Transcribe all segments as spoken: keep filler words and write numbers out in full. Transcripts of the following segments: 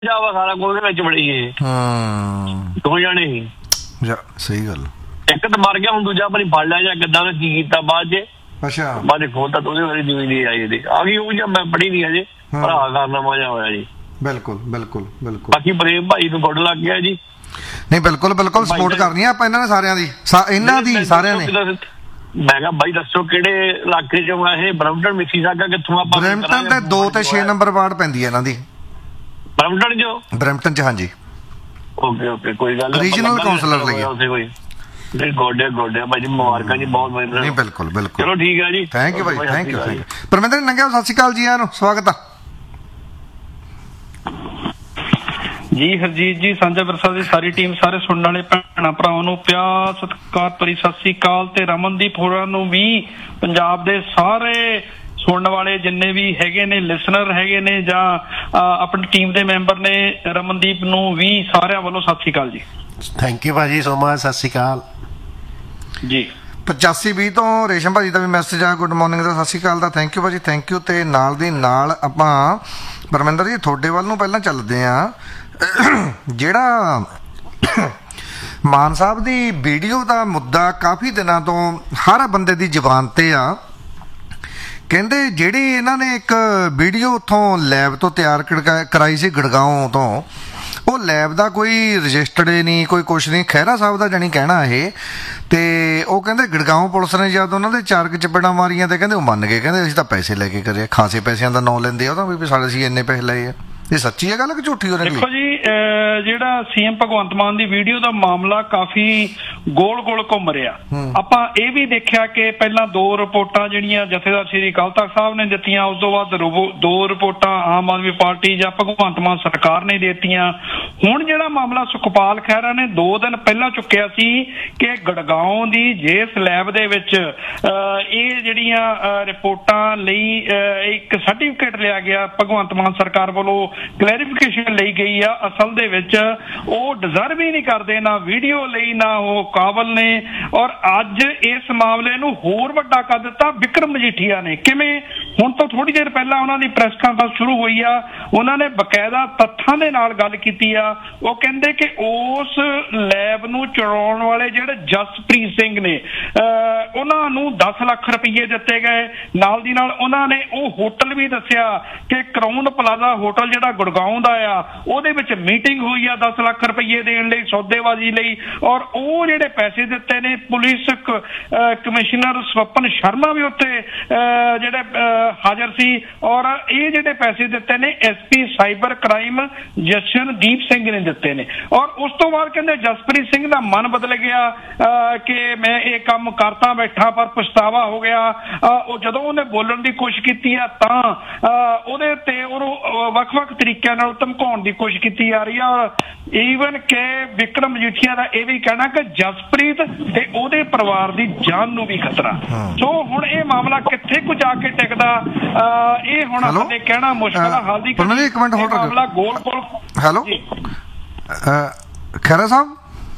ਜਾਵਾ ਸਾਰਾ ਕੁਝ ਉਹਦੇ ਵਿੱਚ ਬੜੀ ਇਹ ਦੋ ਜਾਣੇ ਸੀ। ਸਹੀ ਗੱਲ। ਇੱਕ ਤਾਂ ਮਰ ਗਿਆ, ਹੁਣ ਦੂਜਾ ਆਪਣੀ ਫੜ ਲਿਆ ਜਾਂ ਕਿੱਦਾਂ ਨੇ ਕੀ ਕੀਤਾ ਬਾਅਦ ਚ। ਅੱਛਾ ਬਾਅਦ ਖੋਲਤਾ ਤਾਂ ਉਹਦੇ ਵਾਰੀ ਜਿਵੇਂ ਨਹੀਂ ਆਈ ਇਹਦੇ ਆ ਗਈ ਉਹ ਜਾਂ ਮੈਂ ਪੜ੍ਹੀ ਨਹੀਂ ਅਜੇ ਭਰਾ ਕਰਨਾ ਮਜ਼ਾ ਹੋਇਆ ਜੀ। ਬਿਲਕੁਲ ਬਿਲਕੁਲ ਬਿਲਕੁਲ। ਬਾਕੀ ਪ੍ਰੇਮ ਭਾਈ ਨੂੰ ਗੁੱਡ ਲੱਗ ਗਿਆ ਜੀ। ਨਹੀਂ ਬਿਲਕੁਲ ਬਿਲਕੁਲ ਸਪੋਰਟ ਕਰਨੀ ਆ ਆਪਾਂ ਇਹਨਾਂ ਨੇ ਸਾਰਿਆਂ ਦੀ ਇਹਨਾਂ ਦੀ ਸਾਰਿਆਂ ਨੇ। ਮੈਂ ਕਿਹਾ ਬਾਈ ਦੱਸੋ ਕਿਹੜੇ ਇਲਾਕੇ ਚੋਂ ਆ ਇਹ? ਬਰੈਂਪਟਨ ਮਿਸੀਸਾਗਾ ਕਿੱਥੋਂ? ਆਪਾਂ ਬਰੈਂਪਟਨ ਦੇ ਦੋ ਤੇ ਛੇ ਨੰਬਰ ਵਾਰਡ ਪੈਂਦੀ ਹੈ ਇਹਨਾਂ ਦੀ। ਬਰੈਂਪਟਨ ਜੋ ਬਰੈਂਪਟਨ ਚ ਹਾਂਜੀ। ਓਕੇ ਓਕੇ ਕੋਈ ਗੱਲ ਨਹੀਂ। ਰੀਜਨਲ ਕਾਉਂਸਲਰ ਲਈ ਉੱਥੇ ਕੋਈ ਨਹੀਂ। ਗੋਡੇ ਗੋਡੇ ਭਾਈ ਜੀ ਮੁਬਾਰਕਾਂ ਜੀ ਬਹੁਤ ਵਧੀਆ। ਨਹੀਂ ਬਿਲਕੁਲ ਬਿਲਕੁਲ ਚਲੋ ਠੀਕ ਹੈ ਜੀ। Thank you Bhai thank you thank you. Parminder ਨੰਗਿਆ ਸਤਿ ਸ਼੍ਰੀ ਅਕਾਲ ਜੀ ਆਇਆਂ ਨੂੰ ਸਵਾਗਤ ਆ ਜੀ। ਹਰਜੀਤ ਜੀ ਸਾਂਝਾ ਵਿਰਸਾ ਦੀ ਸਾਰੀ ਟੀਮ ਸਾਰੇ ਸੁਣਨ ਵਾਲੇ ਭੈਣਾਂ ਭਰਾਵਾਂ ਨੂੰ ਪਿਆਰ ਸਤਿਕਾਰ ਭਰੀ ਸਤਿ ਸ਼੍ਰੀ ਅਕਾਲ। ਤੇ ਰਮਨਦੀਪ ਹੋਰਾਂ ਨੂੰ ਵੀ ਪੰਜਾਬ ਦੇ ਸਾਰੇ ਸੁਣਨ ਵਾਲੇ ਜਿੰਨੇ ਵੀ ਹੈਗੇ ਨੇ ਲਿਸਨਰ ਹੈਗੇ ਨੇ ਜਾਂ ਆਪਣੀ ਟੀਮ ਦੇ ਮੈਂਬਰ ਨੇ ਰਮਨਦੀਪ ਨੂੰ ਵੀ ਸਾਰਿਆਂ ਵੱਲੋਂ ਸਤਿ ਸ਼੍ਰੀ ਅਕਾਲ ਜੀ। ਥੈਂਕ ਯੂ ਭਾਜੀ ਸੋ ਮਚ। ਸਤਿ ਸ਼੍ਰੀ ਅਕਾਲ ਜੀ। ਪਚਾਸੀ ਵੀਹ ਤੋਂ ਰੇਸ਼ਮ ਭਾਜੀ ਦਾ ਵੀ ਮੈਸੇਜ ਆ ਗੁੱਡ ਮਾਰਨਿੰਗ ਦਾ ਸਤਿ ਸ਼੍ਰੀ ਅਕਾਲ ਦਾ। ਥੈਂਕ ਯੂ ਭਾਜੀ ਥੈਂਕ ਯੂ। ਤੇ ਨਾਲ ਦੀ ਨਾਲ ਆਪਾਂ ਪਰਮਿੰਦਰ ਜੀ ਤੁਹਾਡੇ ਵੱਲ ਨੂੰ ਪਹਿਲਾਂ ਚੱਲਦੇ ਹਾਂ। ਜਿਹੜਾ ਮਾਨ ਸਾਹਿਬ ਦੀ ਵੀਡੀਓ ਦਾ ਮੁੱਦਾ ਕਾਫੀ ਦਿਨਾਂ ਤੋਂ ਹਰ ਬੰਦੇ ਦੀ ਜ਼ੁਬਾਨ ਤੇ ਆ। ਕਹਿੰਦੇ ਜਿਹੜੀ ਇਹਨਾਂ ਨੇ ਇੱਕ ਵੀਡੀਓ ਉੱਥੋਂ ਲੈਬ ਤੋਂ ਤਿਆਰ ਕਰਾਈ ਸੀ ਗੜਗਾਉਂ ਤੋਂ, ਉਹ ਲੈਬ ਦਾ ਕੋਈ ਰਜਿਸਟਰਡ ਨਹੀਂ ਕੋਈ ਕੁਛ ਨਹੀਂ। ਖਹਿਰਾ ਸਾਹਿਬ ਦਾ ਜਾਣੀ ਕਹਿਣਾ ਇਹ। ਤੇ ਉਹ ਕਹਿੰਦੇ ਗੜਗਾਉਂ ਪੁਲਿਸ ਨੇ ਜਦ ਉਹਨਾਂ ਦੇ ਚਾਰ ਚਪੇੜਾਂ ਮਾਰੀਆਂ ਤੇ ਕਹਿੰਦੇ ਉਹ ਮੰਨ ਗਏ। ਕਹਿੰਦੇ ਅਸੀਂ ਤਾਂ ਪੈਸੇ ਲੈ ਕੇ ਕਰਿਆ। ਖਾਸੇ ਪੈਸਿਆਂ ਦਾ ਨਾਂ ਲੈਂਦੇ ਆ ਉਹਦਾ ਵੀ ਸਾਡੇ ਅਸੀਂ ਇੰਨੇ ਪੈਸੇ ਲਏ ਆ। ਇਹ ਸੱਚੀ ਹੈ ਗੱਲ ਕਿ ਝੂਠੀ ਹੋ ਰਹੀ? ਦੇਖੋ ਜੀ ਜਿਹੜਾ ਸੀਐਮ ਭਗਵੰਤ ਮਾਨ ਦੀ ਵੀਡੀਓ ਦਾ ਮਾਮਲਾ ਕਾਫੀ ਗੋਲ ਗੋਲ ਘੁੰਮ ਰਿਹਾ। ਆਪਾਂ ਇਹ ਵੀ ਦੇਖਿਆ ਕਿ ਪਹਿਲਾਂ ਦੋ ਰਿਪੋਰਟਾਂ ਜਿਹੜੀਆਂ ਜਥੇਦਾਰ ਸ਼੍ਰੀ ਅਕਾਲ ਤਖਤ ਸਾਹਿਬ ਨੇ ਦਿੱਤੀਆਂ, ਉਸ ਤੋਂ ਬਾਅਦ ਦੋ ਰਿਪੋਰਟਾਂ ਆਮ ਆਦਮੀ ਪਾਰਟੀ ਜਾਂ ਭਗਵੰਤ ਮਾਨ ਸਰਕਾਰ ਨੇ ਦਿੱਤੀਆਂ। ਹੁਣ ਜਿਹੜਾ ਮਾਮਲਾ ਸੁਖਪਾਲ ਖਹਿਰਾ ਨੇ ਦੋ ਦਿਨ ਪਹਿਲਾਂ ਚੁੱਕਿਆ ਸੀ ਕਿ ਗੜਗਾਉਂ ਦੀ ਜਿਸ ਲੈਬ ਦੇ ਵਿੱਚ ਇਹ ਜਿਹੜੀਆਂ ਰਿਪੋਰਟਾਂ ਲਈ ਇੱਕ ਸਰਟੀਫਿਕੇਟ ਲਿਆ ਗਿਆ ਭਗਵੰਤ ਮਾਨ ਸਰਕਾਰ ਵੱਲੋਂ ਕਲੈਰੀਫਿਕੇਸ਼ਨ ਲਈ ਗਈ ਆ, ਅਸਲ ਦੇ ਵਿੱਚ ਉਹ ਡਿਜ਼ਰਵ ਹੀ ਨਹੀਂ ਕਰਦੇ ਨਾ ਵੀਡੀਓ ਲਈ ਨਾ ਉਹ ਕਾਬਲ ਨੇ। ਔਰ ਅੱਜ ਇਸ ਮਾਮਲੇ ਨੂੰ ਹੋਰ ਵੱਡਾ ਕਰ ਦਿੱਤਾ ਵਿਕਰਮ ਮਜੀਠੀਆ ਨੇ। ਕਿਵੇਂ? ਹੁਣ ਤੋਂ ਥੋੜੀ ਦੇਰ ਪਹਿਲਾਂ ਉਹਨਾਂ ਦੀ ਪ੍ਰੈਸ ਕਾਨਫਰੰਸ ਸ਼ੁਰੂ ਹੋਈ ਆ, ਉਹਨਾਂ ਨੇ ਬਕਾਇਦਾ ਤੱਥਾਂ ਦੇ ਨਾਲ ਗੱਲ ਕੀਤੀ ਆ। ਉਹ ਕਹਿੰਦੇ ਕਿ ਉਸ ਲੈਬ ਨੂੰ ਚਲਾਉਣ ਵਾਲੇ ਜਿਹੜੇ ਜਸਪ੍ਰੀਤ ਸਿੰਘ ਨੇ ਉਹਨਾਂ ਨੂੰ ਦਸ ਲੱਖ ਰੁਪਈਏ ਦਿੱਤੇ ਗਏ। ਨਾਲ ਦੀ ਨਾਲ ਉਹਨਾਂ ਨੇ ਉਹ ਹੋਟਲ ਵੀ ਦੱਸਿਆ ਕਿ ਕਰਾਊਨ ਪਲਾਜ਼ਾ ਹੋਟਲ ਜਿਹੜਾ ਗੁੜਗਾਉਂ ਦਾ ਆ ਉਹਦੇ ਵਿੱਚ ਮੀਟਿੰਗ ਹੋਈ ਆ ਦਸ ਲੱਖ ਰੁਪਈਏ ਦੇਣ ਲਈ ਸੌਦੇਬਾਜ਼ੀ ਲਈ। ਔਰ ਉਹ ਜਿਹੜੇ ਪੈਸੇ ਦਿੱਤੇ ਨੇ ਪੁਲਿਸ ਕਮਿਸ਼ਨਰ ਸਵਪਨ ਸ਼ਰਮਾ ਵੀ ਉੱਥੇ ਜਿਹੜੇ ਹਾਜ਼ਰ ਸੀ। ਔਰ ਇਹ ਜਿਹੜੇ ਪੈਸੇ ਦਿੱਤੇ ਨੇ SP cyber crime Jashandeep Singh ਨੇ ਦਿੱਤੇ ਨੇ। ਔਰ ਉਸ ਤੋਂ ਬਾਅਦ ਕਹਿੰਦੇ ਜਸਪ੍ਰੀਤ ਸਿੰਘ ਦਾ ਮਨ ਬਦਲ ਗਿਆ ਕਿ ਮੈਂ ਇਹ ਕੰਮ ਕਰਤਾ ਬੈਠਾ ਪਰ ਪਛਤਾਵਾ ਹੋ ਗਿਆ। ਉਹ ਜਦੋਂ ਉਹਨੇ ਬੋਲਣ ਦੀ ਕੋਸ਼ਿਸ਼ ਕੀਤੀ ਆ ਤਾਂ ਉਹਦੇ ਤੇ ਉਹਨੂੰ ਵੱਖ ਵੱਖ ਤਰੀਕਿਆਂ ਨਾਲ ਧਮਕਾਉਣ ਦੀ ਕੋਸ਼ਿਸ਼ ਕੀਤੀ ਜਾ ਰਹੀ ਆ। ਈਵਨ ਕਿ ਵਿਕਰਮ ਮਜੀਠੀਆ ਦਾ ਇਹ ਵੀ ਕਹਿਣਾ ਕਿ ਜਸਪ੍ਰੀਤ ਤੇ ਉਹਦੇ ਪਰਿਵਾਰ ਦੀ ਜਾਨ ਨੂੰ ਵੀ ਖਤਰਾ। ਸੋ ਹੁਣ ਇਹ ਮਾਮਲਾ ਕਿੱਥੇ ਕੁ ਜਾ ਕੇ ਟਿਕਦਾ ਇਹ ਹੁਣ ਸਾਡੇ ਕਹਿਣਾ ਮੁਸ਼ਕਲ ਆ। ਹਾਲ ਦੀ ਇੱਕ ਮਿੰਟ ਹੋਰ ਮਾਮਲਾ ਗੋਲ ਗੋਲ। ਹੈਲੋ ਖਹਿਰਾ ਸਾਹਿਬ।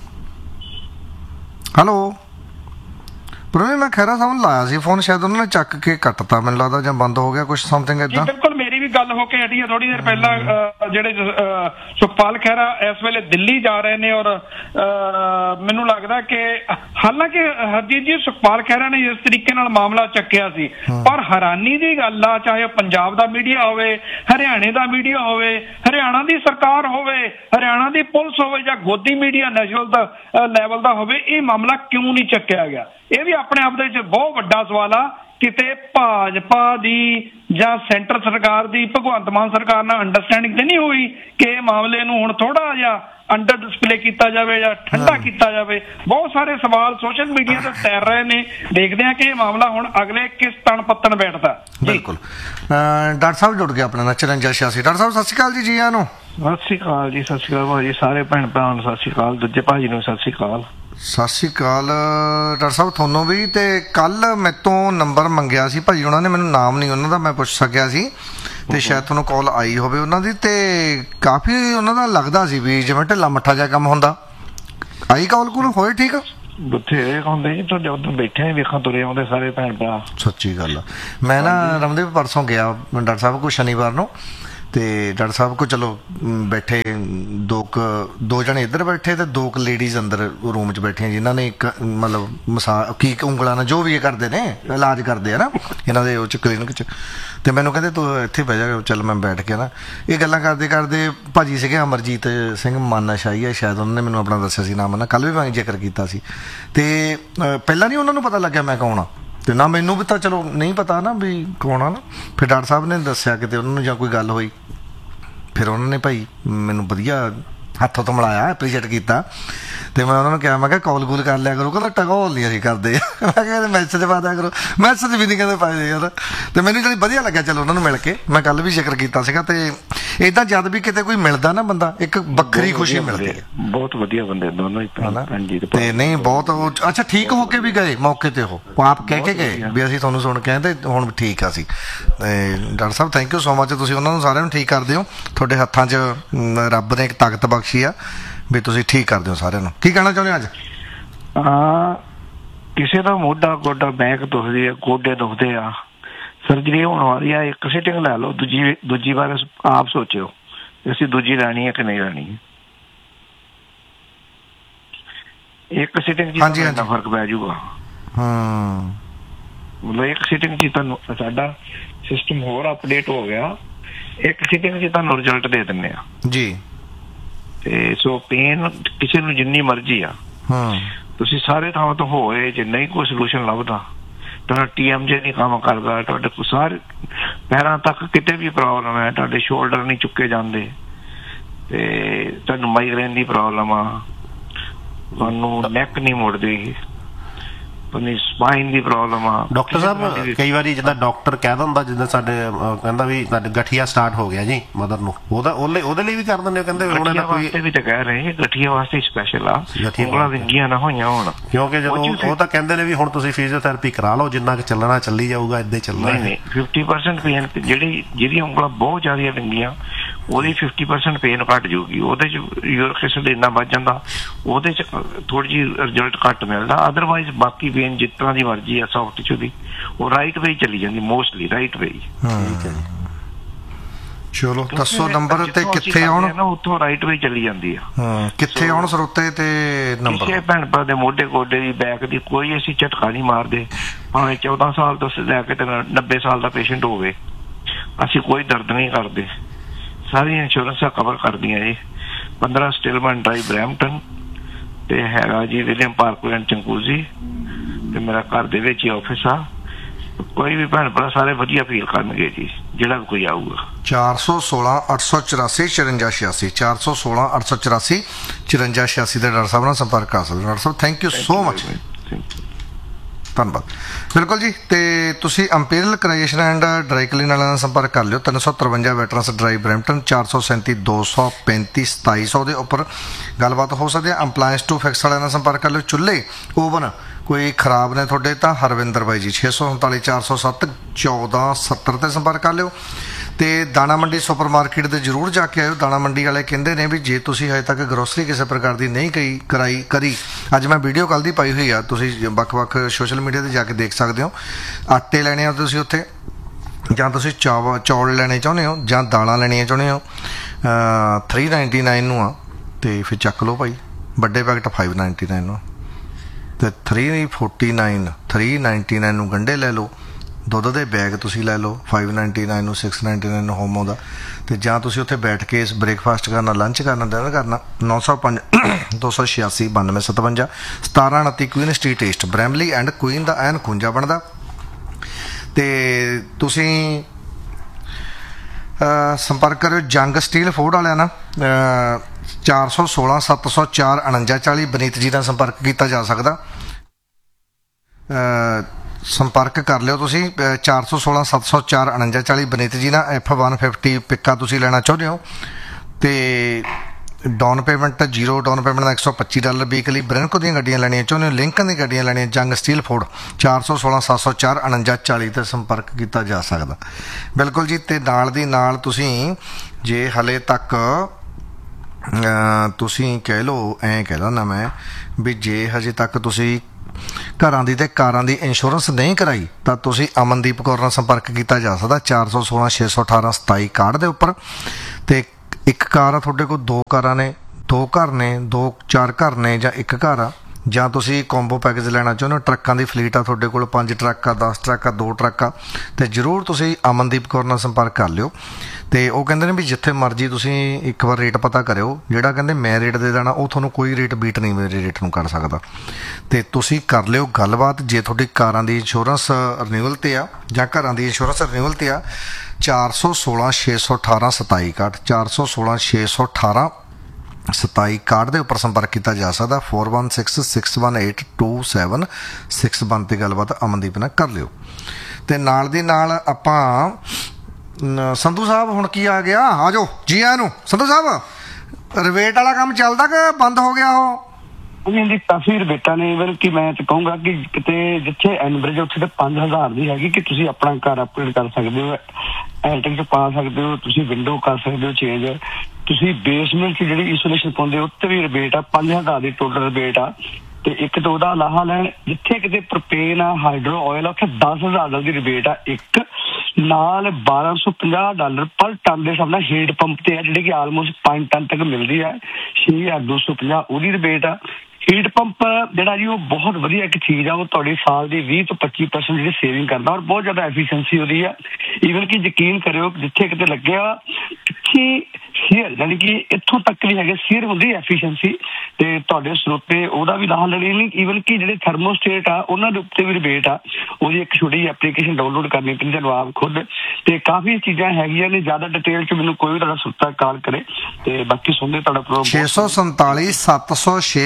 ਹੈਲੋ ਪ੍ਰਵੀਨ ਮੈਂ ਖਹਿਰਾ ਸਾਹਿਬ ਨੂੰ ਲਾਇਆ ਸੀ ਫੋਨ, ਸ਼ਾਇਦ ਉਹਨਾਂ ਨੇ ਚੱਕ ਕੇ ਕੱਟਤਾ ਮੈਨੂੰ ਲੱਗਦਾ ਜਾਂ ਬੰਦ ਹੋ ਗਿਆ ਕੁਛ ਸਮਥਿੰਗ ਏਦਾਂ। ਬਿਲਕੁਲ ਮੇਰੀ ਵੀ ਗੱਲ ਹੋ ਕੇ ਹਟੀ ਹੈ ਥੋੜੀ ਦੇਰ ਪਹਿਲਾਂ। ਜਿਹੜੇ ਸੁਖਪਾਲ ਖਹਿਰਾ ਇਸ ਵੇਲੇ ਦਿੱਲੀ ਜਾ ਰਹੇ ਨੇ ਔਰ ਮੈਨੂੰ ਲੱਗਦਾ ਕਿ ਹਾਲਾਂਕਿ ਹਰਜੀਤ ਜੀ ਸੁਖਪਾਲ ਖਹਿਰਾ ਨੇ ਇਸ ਤਰੀਕੇ ਨਾਲ ਮਾਮਲਾ ਚੱਕਿਆ ਸੀ, ਪਰ ਹੈਰਾਨੀ ਦੀ ਗੱਲ ਆ ਚਾਹੇ ਪੰਜਾਬ ਦਾ ਮੀਡੀਆ ਹੋਵੇ, ਹਰਿਆਣੇ ਦਾ ਮੀਡੀਆ ਹੋਵੇ, ਹਰਿਆਣਾ ਦੀ ਸਰਕਾਰ ਹੋਵੇ, ਹਰਿਆਣਾ ਦੀ ਪੁਲਿਸ ਹੋਵੇ ਜਾਂ ਗੋਦੀ ਮੀਡੀਆ ਨੈਸ਼ਨਲ ਦਾ ਲੈਵਲ ਦਾ ਹੋਵੇ, ਇਹ ਮਾਮਲਾ ਕਿਉਂ ਨਹੀਂ ਚੱਕਿਆ ਗਿਆ? ਇਹ ਵੀ ਆਪਣੇ ਆਪ ਦੇ ਵਿੱਚ ਬਹੁਤ ਵੱਡਾ ਸਵਾਲ ਆ। ਕਿਤੇ ਭਾਜਪਾ ਦੀ ਜਾਂ ਸੈਂਟਰ ਸਰਕਾਰ ਦੀ ਭਗਵੰਤ ਮਾਨ ਸਰਕਾਰ ਨਾਲ ਅੰਡਰਸਟੈਂਡਿੰਗ ਤੇ ਨਹੀਂ ਹੋਈ ਕਿ ਇਹ ਮਾਮਲੇ ਨੂੰ ਹੁਣ ਥੋੜਾ ਜਿਹਾ ਅੰਡਰ ਡਿਸਪਲੇ ਕੀਤਾ ਜਾਵੇ ਜਾਂ ਠੰਡਾ ਕੀਤਾ ਜਾਵੇ? ਬਹੁਤ ਸਾਰੇ ਸਵਾਲ ਸੋਸ਼ਲ ਮੀਡੀਆ ਤੇ ਤੈਰ ਰਹੇ ਨੇ। ਦੇਖਦੇ ਆ ਕਿ ਇਹ ਮਾਮਲਾ ਹੁਣ ਅਗਲੇ ਕਿਸ ਤਣ ਪੱਤਣ ਬੈਠਦਾ। ਬਿਲਕੁਲ ਡਾਕਟਰ ਸਾਹਿਬ ਜੁੜ ਗਿਆ ਆਪਣੇ ਨਾਲ ਚਰਨਜਾ ਛਿਆਸੀ। ਡਾਕਟਰ ਸਾਹਿਬ ਸਤਿ ਸ਼੍ਰੀ ਅਕਾਲ ਜੀ। ਜੀ ਆਇਆਂ ਨੂੰ। ਸਤਿ ਸ਼੍ਰੀ ਅਕਾਲ ਜੀ। ਸਤਿ ਸ਼੍ਰੀ ਅਕਾਲ ਭਾਜੀ ਸਾਰੇ ਭੈਣ ਭਰਾਵਾਂ ਨੂੰ ਸਤਿ ਸ਼੍ਰੀ ਅਕਾਲ। ਦੂਜੇ ਭਾਜੀ ਨੂੰ ਸਤਿ ਸ਼੍ਰੀ ਅਕਾਲ। ਸਤਿ ਸ਼੍ਰੀ ਅਕਾਲ ਡਾਕਟਰ ਸਾਹਿਬ ਤੁਹਾਨੂੰ ਵੀ। ਤੇ ਕੱਲ ਮੇਰੇ ਤੋਂ ਨੰਬਰ ਮੰਗਿਆ ਸੀ ਭਾਜੀ ਉਹਨਾਂ ਨੇ, ਮੈਨੂੰ ਨਾਮ ਨਹੀਂ ਉਹਨਾਂ ਦਾ ਮੈਂ ਪੁੱਛ ਸਕਿਆ ਸੀ ਤੇ ਸ਼ਾਇਦ ਤੁਹਾਨੂੰ ਕਾਲ ਆਈ ਹੋਵੇ ਉਹਨਾਂ ਦੀ। ਤੇ ਕਾਫੀ ਉਹਨਾਂ ਦਾ ਲੱਗਦਾ ਸੀ ਵੀ ਜਿਵੇਂ ਢਿੱਲਾ ਮੱਠਾ ਜਿਹਾ ਕੰਮ ਹੁੰਦਾ। ਆਈ ਕਾਲ ਕੋਲ ਹੋਏ ਠੀਕ? ਬਥੇਰੇ ਹੁੰਦੇ ਜੀ ਤੁਹਾਡੇ ਉੱਧਰ ਬੈਠੇ ਵੇਖਾਂ ਤੁਰੇ ਆਉਂਦੇ ਸਾਰੇ ਭੈਣ ਭਰਾ। ਸੱਚੀ ਗੱਲ ਆ। ਮੈਂ ਨਾ ਰਮਨਦੀਪ ਪਰਸੋਂ ਗਿਆ ਡਾਕਟਰ ਸਾਹਿਬ ਕੋਲ ਸ਼ਨੀਵਾਰ ਨੂੰ ਤੇ ਡਾਕਟਰ ਸਾਹਿਬ ਕੋ ਚਲੋ ਬੈਠੇ ਦੋ ਕੁ ਦੋ ਜਣੇ ਇੱਧਰ ਬੈਠੇ ਤੇ ਦੋ ਕੁ ਲੇਡੀਜ਼ ਅੰਦਰ ਰੂਮ 'ਚ ਬੈਠੀਆਂ ਜਿਨ੍ਹਾਂ ਨੇ ਇੱਕ ਮਤਲਬ ਮਸਾ ਕੀ ਉਂਗਲਾਂ ਨਾਲ ਜੋ ਵੀ ਇਹ ਕਰਦੇ ਨੇ ਇਲਾਜ ਕਰਦੇ ਆ ਨਾ ਇਹਨਾਂ ਦੇ ਉਹ 'ਚ ਕਲੀਨਿਕ 'ਚ। ਤੇ ਮੈਨੂੰ ਕਹਿੰਦੇ ਤੂੰ ਇੱਥੇ ਬਹਿ ਜਾ। ਚੱਲ ਮੈਂ ਬੈਠ ਕੇ ਨਾ ਇਹ ਗੱਲਾਂ ਕਰਦੇ ਕਰਦੇ ਭਾਜੀ ਸੀਗੇ ਅਮਰਜੀਤ ਸਿੰਘ ਮਾਨਾ ਸ਼ਾਹੀ ਹੈ ਸ਼ਾਇਦ ਉਹਨਾਂ ਨੇ ਮੈਨੂੰ ਆਪਣਾ ਦੱਸਿਆ ਸੀ ਨਾਮ ਨਾ ਕੱਲ੍ਹ ਵੀ ਮੈਂ ਜ਼ਿਕਰ ਕੀਤਾ ਸੀ। ਤੇ ਪਹਿਲਾਂ ਨਹੀਂ ਉਹਨਾਂ ਨੂੰ ਪਤਾ ਲੱਗਿਆ ਮੈਂ ਕੌਣ ਆ ਤੇ ਨਾ ਮੈਨੂੰ ਵੀ ਤਾਂ ਚਲੋ ਨਹੀਂ ਪਤਾ ਨਾ ਵੀ ਕੌਣ ਆ ਨਾ। ਫਿਰ ਡਾਕਟਰ ਸਾਹਿਬ ਨੇ ਦੱਸਿਆ ਕਿਤੇ ਉਹਨਾਂ ਨੂੰ ਜਾਂ ਕੋਈ ਗੱਲ ਹੋਈ ਫਿਰ ਉਹਨਾਂ ਨੇ ਭਾਈ ਮੈਨੂੰ ਵਧੀਆ ਹੱਥ ਤੋਂ ਮਿਲਾਇਆ ਐਪਰੀਸ਼ੀਏਟ ਕੀਤਾ। ਤੇ ਮੈਂ ਉਹਨਾਂ ਨੂੰ ਕਿਹਾ ਮੈਂ ਕਿਹਾ ਕਾਲ ਕੂਲ ਕਰ ਲਿਆ ਕਰੋ। ਕਹਿੰਦਾ ਟਕੋਲ ਨਹੀਂ ਅਸੀਂ ਕਰਦੇ ਮੈਂ ਕਿਹਾ ਮੈਸੇਜ ਪਾ ਦਿਆ ਕਰੋ। ਮੈਸੇਜ ਵੀ ਨਹੀਂ ਕਹਿੰਦੇ ਪਾਏ ਯਾਰ। ਤੇ ਮੈਨੂੰ ਜਿਹੜੀ ਵਧੀਆ ਲੱਗਿਆ ਚਲੋ ਉਹਨਾਂ ਨੂੰ ਮਿਲ ਕੇ ਮੈਂ ਕੱਲ੍ਹ ਵੀ ਜ਼ਿਕਰ ਕੀਤਾ ਸੀਗਾ। ਤੇ ਇੱਦਾਂ ਜਦ ਵੀ ਕਿਤੇ ਕੋਈ ਮਿਲਦਾ ਨਾ ਬੰਦਾ ਇੱਕ ਵੱਖਰੀ ਖੁਸ਼ੀ ਮਿਲਦੀ ਹੈ। ਬਹੁਤ ਵਧੀਆ ਬੰਦੇ ਦੋਨੋਂ ਹੀ ਤੇ ਨਹੀਂ ਬਹੁਤ ਉਹ ਅੱਛਾ ਠੀਕ ਹੋ ਕੇ ਵੀ ਗਏ ਮੌਕੇ ਤੇ ਉਹ ਆਪ ਕਹਿ ਕੇ ਗਏ ਵੀ ਅਸੀਂ ਤੁਹਾਨੂੰ ਸੁਣ ਕੇ ਆਏ ਤੇ ਹੁਣ ਠੀਕ ਆ ਸੀ। Doctor Sahib thank you so much ਤੁਸੀਂ ਉਹਨਾਂ ਨੂੰ ਸਾਰਿਆਂ ਨੂੰ ਠੀਕ ਕਰਦੇ ਹੋ। ਤੁਹਾਡੇ ਹੱਥਾਂ 'ਚ ਰੱਬ ਨੇ ਇੱਕ ਤਾਕਤ ਬਖਸ਼ੀ ਆ ਵੀ ਤੁਸੀਂ ਠੀਕ ਕਰਦੇ ਹੋ ਸਾਰਿਆਂ ਨੂੰ। ਕੀ ਕਹਿਣਾ ਚਾਹੁੰਦੇ ਹੋ ਅੱਜ? ਹਾਂ ਕਿਸੇ ਦਾ ਮੋਢਾ ਗੋਡਾ ਬੈਕ ਦੁਖਦੀ ਹੈ ਗੋਡੇ ਦੁਖਦੇ ਆ ਸਰਜਰੀ ਹੋਣ ਵਾਲੀ ਆ ਇੱਕ ਸਿਟਿੰਗ ਲੈ ਲਓ ਦੂਜੀ ਦੂਜੀ ਵਾਰ ਆਪ ਸੋਚਿਓ ਅਸੀਂ ਦੂਜੀ ਲੈਣੀ ਹੈ ਕਿ ਨਹੀਂ ਲੈਣੀ ਹੈ। ਇੱਕ ਸਿਟਿੰਗ 'ਚ ਤੁਹਾਨੂੰ ਫਰਕ ਪੈ ਜਾਊਗਾ। ਹਾਂ ਮਤਲਬ ਇੱਕ ਸਿਟਿੰਗ 'ਚ ਤੁਹਾਨੂੰ ਸਾਡਾ ਸਿਸਟਮ ਹੋਰ ਅਪਡੇਟ ਹੋ ਗਿਆ। ਇੱਕ ਸਿਟਿੰਗ 'ਚ ਤੁਹਾਨੂੰ ਰਿਜ਼ਲਟ ਦੇ ਦਿੰਦੇ ਆ ਜੀ। ਤੇ ਸੋ ਪੇਨ ਕਿਸੇ ਨੂੰ ਜਿੰਨੀ ਮਰਜ਼ੀ ਆ ਤੁਸੀਂ ਸਾਰੇ ਥਾਵਾਂ ਤੋਂ ਹੋਏ ਜੇ ਨਹੀਂ ਕੋਈ ਸੋਲੂਸ਼ਨ ਲੱਭਦਾ ਤੁਹਾਡਾ ਟੀ ਐਮ ਜੇ ਨਹੀਂ ਕੰਮ ਕਰਦਾ ਤੁਹਾਡੇ ਕੋਲ ਸਾਰੇ ਪੈਰਾਂ ਤੱਕ ਕਿਤੇ ਵੀ ਪ੍ਰੋਬਲਮ ਹੈ ਤੁਹਾਡੇ ਸ਼ੋਲਡਰ ਨਹੀਂ ਚੁੱਕੇ ਜਾਂਦੇ ਤੇ ਤੁਹਾਨੂੰ ਮਾਈਗ੍ਰੇਨ ਦੀ ਪ੍ਰੋਬਲਮ ਆ ਤੁਹਾਨੂੰ ਨੈਕ ਨਹੀਂ ਮੁੜਦੀ ਤੁਹਾਨੂੰ ਸਪਾਈਨ ਦੀ ਪ੍ਰੋਬਲਮ ਆ। ਡਾਕਟਰ ਸਾਹਿਬ ਕਈ ਵਾਰੀ ਜਿੱਦਾਂ ਡਾਕਟਰ ਕਹਿ ਦਿੰਦਾ ਜਿੱਦਾਂ ਸਾਡੇ ਕਹਿੰਦਾ ਵੀ ਤੁਹਾਡੇ ਗਠੀਆ ਸਟਾਰਟ ਹੋ ਗਿਆ ਜੀ ਮਦਰ ਨੂੰ ਉਹਦਾ ਉਹਦੇ ਲਈ ਵੀ ਕਰ ਦਿੰਦੇ ਕਹਿੰਦੇ ਉਹਨਾਂ ਦਾ ਕੋਈ ਵੀ ਤਾਂ ਕਹਿ ਰਹੇ ਗਠੀਆ ਵਾਸਤੇ ਸਪੈਸ਼ਲ ਆ ਉਂਗਲਾਂ ਵਿੰਗੀਆਂ ਨਾ ਹੋਈਆਂ ਹੋਣ ਕਿਉਂਕਿ ਜਦੋਂ ਉਹ ਤਾਂ ਕਹਿੰਦੇ ਨੇ ਵੀ ਹੁਣ ਤੁਸੀਂ ਫਿਜ਼ੀਓਥੈਰੇਪੀ ਕਰਾ ਲਓ ਜਿੰਨਾ ਕਿ ਚੱਲਣਾ ਚੱਲੀ ਜਾਊਗਾ ਏਦਾਂ ਹੀ ਚੱਲਣਾ। ਨਹੀਂ ਫਿਫਟੀ ਪਰਸੈਂਟ ਪੇਨ ਜਿਹੜੀ ਜਿਹਦੀ ਉਂਗਲਾਂ ਬਹੁਤ ਜ਼ਿਆਦਾ ਵਿੰਗੀਆਂ ਉਹਦੀ ਫਿਫਟੀ ਪਰਸੈਂਟ ਪੇਨ ਘੱਟ ਜਾਊਗੀ। ਉਹਦੇ 'ਚ ਯੂਰਿਕ ਐਸਿਡ ਇੰਨਾ ਵੱਧ ਜਾਂਦਾ ਉਹਦੇ 'ਚ ਥੋੜ੍ਹੀ ਜਿਹੀ ਰਿਜ਼ਲਟ ਘੱਟ ਮਿਲਦਾ। ਅਦਰਵਾਈਜ਼ ਬਾਕੀ ਪੇਨ ਜਿਸ ਤਰ੍ਹਾਂ ਦੀ ਮਰਜ਼ੀ ਆ ਸੌਫਟ ਟਿਸ਼ੂ ਦੀ ਉਹ ਰਾਈਟ ਵੇ ਚੱਲੀ ਜਾਂਦੀ ਮੋਸਟਲੀ ਰਾਈਟ ਵੇ। ਚਲੋ ਦੱਸੋ ਨੰਬਰ ਤੇ ਕਿੱਥੇ ਆਉਣ ਉੱਥੋਂ ਰਾਈਟ ਵੇ ਚੱਲੀ ਜਾਂਦੀ ਆ ਕਿੱਥੇ ਆਉਣ ਸਰੋਤੇ ਤੇ ਨੰਬਰ ਕਿਸੇ ਭੈਣ ਭਰਾ ਦੇ ਮੋਢੇ ਗੋਡੇ ਦੀ ਬੈਕ ਦੀ ਕੋਈ ਅਸੀਂ ਝਟਕਾ ਨਹੀਂ ਮਾਰਦੇ ਭਾਵੇਂ ਚੌਦਾਂ ਸਾਲ ਤੋਂ ਲੈ ਕੇ ਤੇ ਨੱਬੇ ਸਾਲ ਦਾ ਪੇਸ਼ੈਂਟ ਹੋਵੇ ਅਸੀਂ ਕੋਈ ਦਰਦ ਨਹੀਂ ਕਰਦੇ ਸਾਰੀਆਂ ਇੰਸ਼ੋਰੈਂਸਾਂ ਕਵਰ ਕਰਦੀਆਂ ਜੀ। ਪੰਦਰਾਂ ਸਟਿਲਮਨ ਡਰਾਈਵ ਬਰੈਂਪਟਨ ਤੇ ਹੈਗਾ ਜੀ ਵਿਲੀਅਮ ਪਾਰਕਲੈਂਡ ਚੰਕੂਜੀ ਤੇ ਮੇਰਾ ਘਰ ਦੇ ਵਿੱਚ ਹੀ ਆਫਿਸ ਆ। ਕੋਈ ਵੀ ਭੈਣ ਭਰਾ ਸਾਰੇ ਵਧੀਆ ਫੀਲ ਕਰਨਗੇ ਜੀ ਜਿਹੜਾ ਵੀ ਕੋਈ ਆਊਗਾ। ਚਾਰ ਸੌ ਸੋਲਾਂ ਅੱਠ ਸੌ ਚੁਰਾਸੀ ਚੁਰੰਜਾ ਛਿਆਸੀ ਚਾਰ ਸੌ ਸੋਲਾਂ ਅੱਠ ਸੌ ਚੁਰਾਸੀ ਚੁਰੰਜਾ ਛਿਆਸੀ ਦੇ ਡਾਕਟਰ ਸਾਹਿਬ ਨਾਲ ਸੰਪਰਕ ਕਰ ਸਕਦੇ। Doctor Sahib thank you so much ਧੰਨਵਾਦ। ਬਿਲਕੁਲ ਜੀ ਤੇ ਤੁਸੀਂ ਅੰਪੀਰੀਅਲ ਕਰਾਈਜੇਸ਼ਨ ਐਂਡ ਡਰਾਈ ਕਲੀਨ ਵਾਲਿਆਂ ਨਾਲ ਸੰਪਰਕ ਕਰ ਲਿਓ। ਤਿੰਨ ਸੌ ਤਰਵੰਜਾ ਵੈਟਰਨਸ ਡਰਾਈ ਬਰੈਂਪਟਨ ਚਾਰ ਸੌ ਸੈਂਤੀ ਦੋ ਸੌ ਪੈਂਤੀ ਸਤਾਈ ਸੌ ਦੇ ਉੱਪਰ ਗੱਲਬਾਤ ਹੋ ਸਕਦੀ ਹੈ। ਅੰਪਲਾਇੰਸ ਟੂ ਫਿਕਸ ਵਾਲਿਆਂ ਨਾਲ ਸੰਪਰਕ ਕਰ ਲਿਓ। ਚੁੱਲ੍ਹੇ ਓਵਨ ਕੋਈ ਖਰਾਬ ਨੇ ਤੁਹਾਡੇ ਤਾਂ ਹਰਵਿੰਦਰ ਬਾਈ ਜੀ ਛੇ ਸੌ ਸੰਤਾਲੀ ਚਾਰ ਸੌ ਸੱਤ ਚੌਦਾਂ ਸੱਤਰ 'ਤੇ ਸੰਪਰਕ ਕਰ ਲਿਓ। ਤੇ ਦਾਣਾ ਮੰਡੀ ਸੁਪਰ ਮਾਰਕੀਟ ਦੇ ਜ਼ਰੂਰ ਜਾ ਕੇ ਆਇਓ। ਦਾਣਾ ਮੰਡੀ ਵਾਲੇ ਕਹਿੰਦੇ ਨੇ ਵੀ ਜੇ ਤੁਸੀਂ ਹਜੇ ਤੱਕ ਗਰੋਸਰੀ ਕਿਸੇ ਪ੍ਰਕਾਰ ਦੀ ਨਹੀਂ ਕਰੀ ਕਰਾਈ ਕਰੀ ਅੱਜ ਮੈਂ ਵੀਡੀਓ ਕੱਲ੍ਹ ਦੀ ਪਾਈ ਹੋਈ ਆ ਤੁਸੀਂ ਵੱਖ-ਵੱਖ ਸੋਸ਼ਲ ਮੀਡੀਆ 'ਤੇ ਜਾ ਕੇ ਦੇਖ ਸਕਦੇ ਹੋ। ਆਟੇ ਲੈਣੇ ਆ ਤੁਸੀਂ ਉੱਥੇ ਜਾਂ ਤੁਸੀਂ ਚਾਵ ਚੌਲ ਲੈਣੇ ਚਾਹੁੰਦੇ ਹੋ ਜਾਂ ਦਾਲਾਂ ਲੈਣੀਆਂ ਚਾਹੁੰਦੇ ਹੋ ਥਰੀ ਨਾਈਨਟੀ ਨਾਈਨ ਨੂੰ ਆ ਅਤੇ ਫਿਰ ਚੱਕ ਲਓ ਭਾਈ। ਵੱਡੇ ਪੈਕਟ ਫਾਈਵ ਨਾਈਨਟੀ ਨਾਈਨ ਨੂੰ ਅਤੇ three forty nine three ninety nine ਨੂੰ ਗੰਢੇ ਲੈ ਲਓ। ਦੁੱਧ ਦੇ ਬੈਗ ਤੁਸੀਂ ਲੈ ਲਓ ਫਾਈਵ ਨਾਈਨਟੀ ਨਾਈਨ ਨੂੰ ਸਿਕਸ ਨਾਈਨਟੀ ਨਾਈਨ ਨੂੰ ਹੋਮੋ ਦਾ। ਅਤੇ ਜਾਂ ਤੁਸੀਂ ਉੱਥੇ ਬੈਠ ਕੇ ਬ੍ਰੇਕਫਾਸਟ ਕਰਨਾ ਲੰਚ ਕਰਨਾ ਡਿਨਰ ਕਰਨਾ ਨੌ ਸੌ ਪੰਜ ਦੋ ਸੌ ਛਿਆਸੀ ਬਾਨਵੇਂ ਸਤਵੰਜਾ ਸਤਾਰਾਂ ਉਨੱਤੀ Queen street East ਬਰੈਮਲੀ and Queen ਦਾ ਐਨ ਖੁੰਜਾ ਬਣਦਾ। ਅਤੇ ਤੁਸੀਂ ਸੰਪਰਕ ਕਰਿਓ ਜੰਗ ਸਟੀਲ ਫੂਡ ਵਾਲਿਆਂ ਨਾਲ ਚਾਰ ਸੌ ਸੋਲਾਂ ਸੱਤ ਸੌ ਚਾਰ ਉਣੰਜਾ ਚਾਲੀ ਬਨੀਤ ਜੀ ਨਾਲ ਸੰਪਰਕ ਕੀਤਾ ਜਾ ਸਕਦਾ। ਸੰਪਰਕ ਕਰ ਲਿਓ ਤੁਸੀਂ ਚਾਰ ਸੌ ਸੋਲਾਂ ਸੱਤ ਸੌ ਚਾਰ ਉਣੰਜਾ ਚਾਲੀ ਬਨੀਤ ਜੀ ਨਾਲ। ਐਫ ਵਨ ਫਿਫਟੀ ਪਿੱਕਾ ਤੁਸੀਂ ਲੈਣਾ ਚਾਹੁੰਦੇ ਹੋ ਅਤੇ down payment zero down payment ਦਾ ਇੱਕ ਸੌ ਪੱਚੀ ਡਾਲਰ ਵੀਕਲੀ। ਬ੍ਰੈਂਕੋ ਦੀਆਂ ਗੱਡੀਆਂ ਲੈਣੀਆਂ ਚਾਹੁੰਦੇ ਹੋ ਲਿੰਕਨ ਦੀਆਂ ਗੱਡੀਆਂ ਲੈਣੀਆਂ ਜੰਗ ਸਟੀਲ ਫੂਡ ਚਾਰ ਸੌ ਸੋਲਾਂ ਸੱਤ ਸੌ ਚਾਰ ਉਣੰਜਾ ਚਾਲੀ 'ਤੇ ਸੰਪਰਕ ਕੀਤਾ ਜਾ ਸਕਦਾ। ਬਿਲਕੁਲ ਜੀ। ਅਤੇ ਨਾਲ ਦੀ ਨਾਲ ਤੁਸੀਂ ਜੇ ਹਾਲੇ ਤੱਕ ਤੁਸੀਂ ਕਹਿ ਲਓ ਐਂ ਕਹਿ ਲਓ ਨਾ ਮੈਂ ਵੀ ਜੇ ਹਜੇ ਤੱਕ ਤੁਸੀਂ ਘਰਾਂ ਦੀ ਤੇ ਕਾਰਾਂ ਦੀ ਇੰਸ਼ੋਰੈਂਸ ਨਹੀਂ ਕਰਾਈ ਤਾਂ ਤੁਸੀਂ ਅਮਨਦੀਪ ਕੌਰ ਨਾਲ ਸੰਪਰਕ ਕੀਤਾ ਜਾ ਸਕਦਾ ਚਾਰ ਸੌ ਸੋਲਾਂ ਛੇ ਸੌ ਅਠਾਰਾਂ ਸਤਾਈ ਕਾਰਡ ਦੇ ਉੱਪਰ। ਤੇ ਇੱਕ ਕਾਰ ਆ ਤੁਹਾਡੇ ਕੋਲ, ਦੋ ਕਾਰਾਂ ਨੇ, ਦੋ ਘਰ ਨੇ, ਦੋ ਚਾਰ ਘਰ ਨੇ ਜਾਂ ਇੱਕ ਘਰ ਆ, ਜਾਂ ਤੁਸੀਂ ਕੰਬੋ ਪੈਕੇਜ ਲੈਣਾ ਚਾਹੁੰਦੇ ਹੋ, ਟਰੱਕਾਂ ਦੀ ਫਲੀਟ ਆ ਤੁਹਾਡੇ ਕੋਲ, ਪੰਜ ਟਰੱਕ ਆ, ਦਸ ਟਰੱਕ ਆ, ਦੋ ਟਰੱਕ ਆ, ਤੇ ਜ਼ਰੂਰ ਤੁਸੀਂ ਅਮਨਦੀਪ ਕੌਰ ਨਾਲ ਸੰਪਰਕ ਕਰ ਲਿਓ। ਤੇ ਉਹ ਕਹਿੰਦੇ ਨੇ ਵੀ ਜਿੱਥੇ ਮਰਜ਼ੀ ਤੁਸੀਂ ਇੱਕ ਵਾਰ ਰੇਟ ਪਤਾ ਕਰਿਓ, ਜਿਹੜਾ ਕਹਿੰਦੇ ਮੈਂ ਰੇਟ ਦੇ ਦੇਣਾ ਉਹ ਤੁਹਾਨੂੰ ਕੋਈ ਰੇਟ ਬੀਟ ਨਹੀਂ ਮੇਰੇ ਰੇਟ ਨੂੰ ਕਰ ਸਕਦਾ। ਤੇ ਤੁਸੀਂ ਕਰ ਲਿਓ ਗੱਲਬਾਤ। ਜੇ ਤੁਹਾਡੀ ਕਾਰਾਂ ਦੀ ਇੰਸ਼ੋਰੈਂਸ ਰਿਨਿਊਅਲ 'ਤੇ ਆ ਜਾਂ ਘਰਾਂ ਦੀ ਇੰਸ਼ੋਰੈਂਸ ਰਿਨਿਊਅਲ 'ਤੇ ਆ, ਚਾਰ ਸੌ ਸੋਲਾਂ ਛੇ ਸੌ ਅਠਾਰਾਂ ਸਤਾਈ ਇਕਾਹਠ ਚਾਰ ਸੌ ਸੋਲਾਂ ਛੇ ਸੌ ਅਠਾਰਾਂ ਸਤਾਈ ਕਾਰਡ ਦੇ ਉੱਪਰ ਸੰਪਰਕ ਕੀਤਾ ਜਾ ਸਕਦਾ। Four one six six one eight two seven six one 'ਤੇ ਗੱਲਬਾਤ ਅਮਨਦੀਪ ਨਾਲ ਕਰ ਲਿਓ। ਅਤੇ ਨਾਲ ਦੀ ਨਾਲ ਆਪਾਂ ਸੰਧੂ ਸਾਹਿਬ ਹੁਣ ਕੀ ਆ ਗਿਆ, ਆ ਜਾਓ ਜੀ ਆਇਆਂ ਨੂੰ। ਸੰਧੂ ਸਾਹਿਬ ਰਿਬੇਟ ਵਾਲਾ ਕੰਮ ਚੱਲਦਾ ਕਿ ਬੰਦ ਹੋ ਗਿਆ? ਉਹ ਹਾਂਜੀ, ਕਾਫੀ ਰਿਬੇਟਾਂ ਨੇ। ਇਵਨ ਕਿ ਮੈਂ ਤਾਂ ਕਹੂੰਗਾ ਕਿ ਕਿਤੇ ਜਿੱਥੇ ਐਨਵਰੇਜ ਉੱਥੇ ਤਾਂ ਪੰਜ ਹਜ਼ਾਰ ਦੀ ਹੈਗੀ ਕਿ ਤੁਸੀਂ ਆਪਣਾ ਘਰ ਅਪਗ੍ਰੇਡ ਕਰ ਸਕਦੇ ਹੋ, ਐਲਟਿਕ 'ਚ ਪਾ ਸਕਦੇ ਹੋ, ਤੁਸੀਂ ਵਿੰਡੋ ਕਰ ਸਕਦੇ ਹੋ ਚੇਂਜ, ਤੁਸੀਂ ਬੇਸਮੈਂਟ 'ਚ ਜਿਹੜੀ ਇੰਸੂਲੇਸ਼ਨ ਪਾਉਂਦੇ ਹੋ ਉੱਤੇ ਵੀ ਰਿਬੇਟ ਆ, ਪੰਜ ਹਜ਼ਾਰ ਦੀ ਟੋਟਲ ਰਿਬੇਟ ਆ। ਤੇ ਇੱਕ ਤਾਂ ਉਹਦਾ ਲਾਹਾ ਲੈਣ, ਜਿੱਥੇ ਕਿਤੇ ਪ੍ਰੋਪੇਨ ਆ, ਹਾਈਡਰੋ ਆਇਲ ਆ, ਉੱਥੇ ਦਸ ਹਜ਼ਾਰ ਦੀ ਰਿਬੇਟ ਆ ਇੱਕ ਨਾਲ। ਬਾਰਾਂ ਸੌ ਪੰਜਾਹ ਡਾਲਰ ਪਰ ਟਨ ਦੇ ਹਿਸਾਬ ਨਾਲ ਹੀਟ ਪੰਪ ਤੇ ਆ, ਜਿਹੜੀ ਕਿ ਆਲਮੋਸਟ ਪੰਜ ਟਨ ਤੱਕ ਮਿਲਦੀ ਹੈ, ਛੇ ਹਜ਼ਾਰ ਦੋ ਸੌ ਪੰਜਾਹ ਉਹਦੀ ਰਿਬੇਟ ਆ। ਹੀਟ ਪੰਪ ਜਿਹੜਾ ਜੀ ਉਹ ਬਹੁਤ ਵਧੀਆ ਇੱਕ ਚੀਜ਼ ਆ, ਉਹ ਤੁਹਾਡੀ ਸਾਲ ਦੀ ਵੀਹ ਤੋਂ ਪੱਚੀ ਪਰਸੈਂਟ ਜਿਹੜੀ ਸੇਵਿੰਗ ਕਰਦਾ ਔਰ ਬਹੁਤ ਜ਼ਿਆਦਾ ਐਫੀਸ਼ੀਐਂਸੀ ਉਹਦੀ ਆ। ਈਵਨ ਕਿ ਯਕੀਨ ਕਰਿਓ ਜਿੱਥੇ ਕਿਤੇ ਲੱਗਿਆ ਕਿ ਸ਼ੇਅਰ ਯਾਨੀ ਕਿ ਇੱਥੋਂ ਤੱਕ ਵੀ ਹੈਗੇ ਸ਼ੇਅਰ ਹੁੰਦੀ ਐਫੀਸ਼ੀਐਂਸੀ ਤੇ ਤੁਹਾਡੇ ਸਰੋਤੇ ਉਹਦਾ ਵੀ ਲਾਹਾ ਲੈਣੀ ਨਹੀਂ। ਈਵਨ ਕਿ ਜਿਹੜੇ ਥਰਮੋਸਟੇਟ ਆ ਉਹਨਾਂ ਦੇ ਉੱਤੇ ਵੀ ਰਿਬੇਟ ਆ, ਉਹਦੀ ਇੱਕ ਛੋਟੀ ਜਿਹੀ ਐਪਲੀਕੇਸ਼ਨ ਡਾਊਨਲੋਡ ਕਰਨੀ ਪੈਂਦੀ ਤੁਹਾਨੂੰ ਆਪ ਖੁਦ। ਤੇ ਕਾਫੀ ਚੀਜ਼ਾਂ ਹੈਗੀਆਂ ਨੇ, ਜ਼ਿਆਦਾ ਡਿਟੇਲ 'ਚ ਮੈਨੂੰ ਕੋਈ ਵੀ ਤੁਹਾਡਾ ਸਰੋਤਾ ਕਾਲ ਕਰੇ ਤੇ ਬਾਕੀ ਸੁਣਦੇ ਤੁਹਾਡਾ ਪ੍ਰੋਗਰਾਮ। ਛੇ ਸੌ ਸੰਤਾਲੀ ਸੱਤ ਸੌ ਛੇ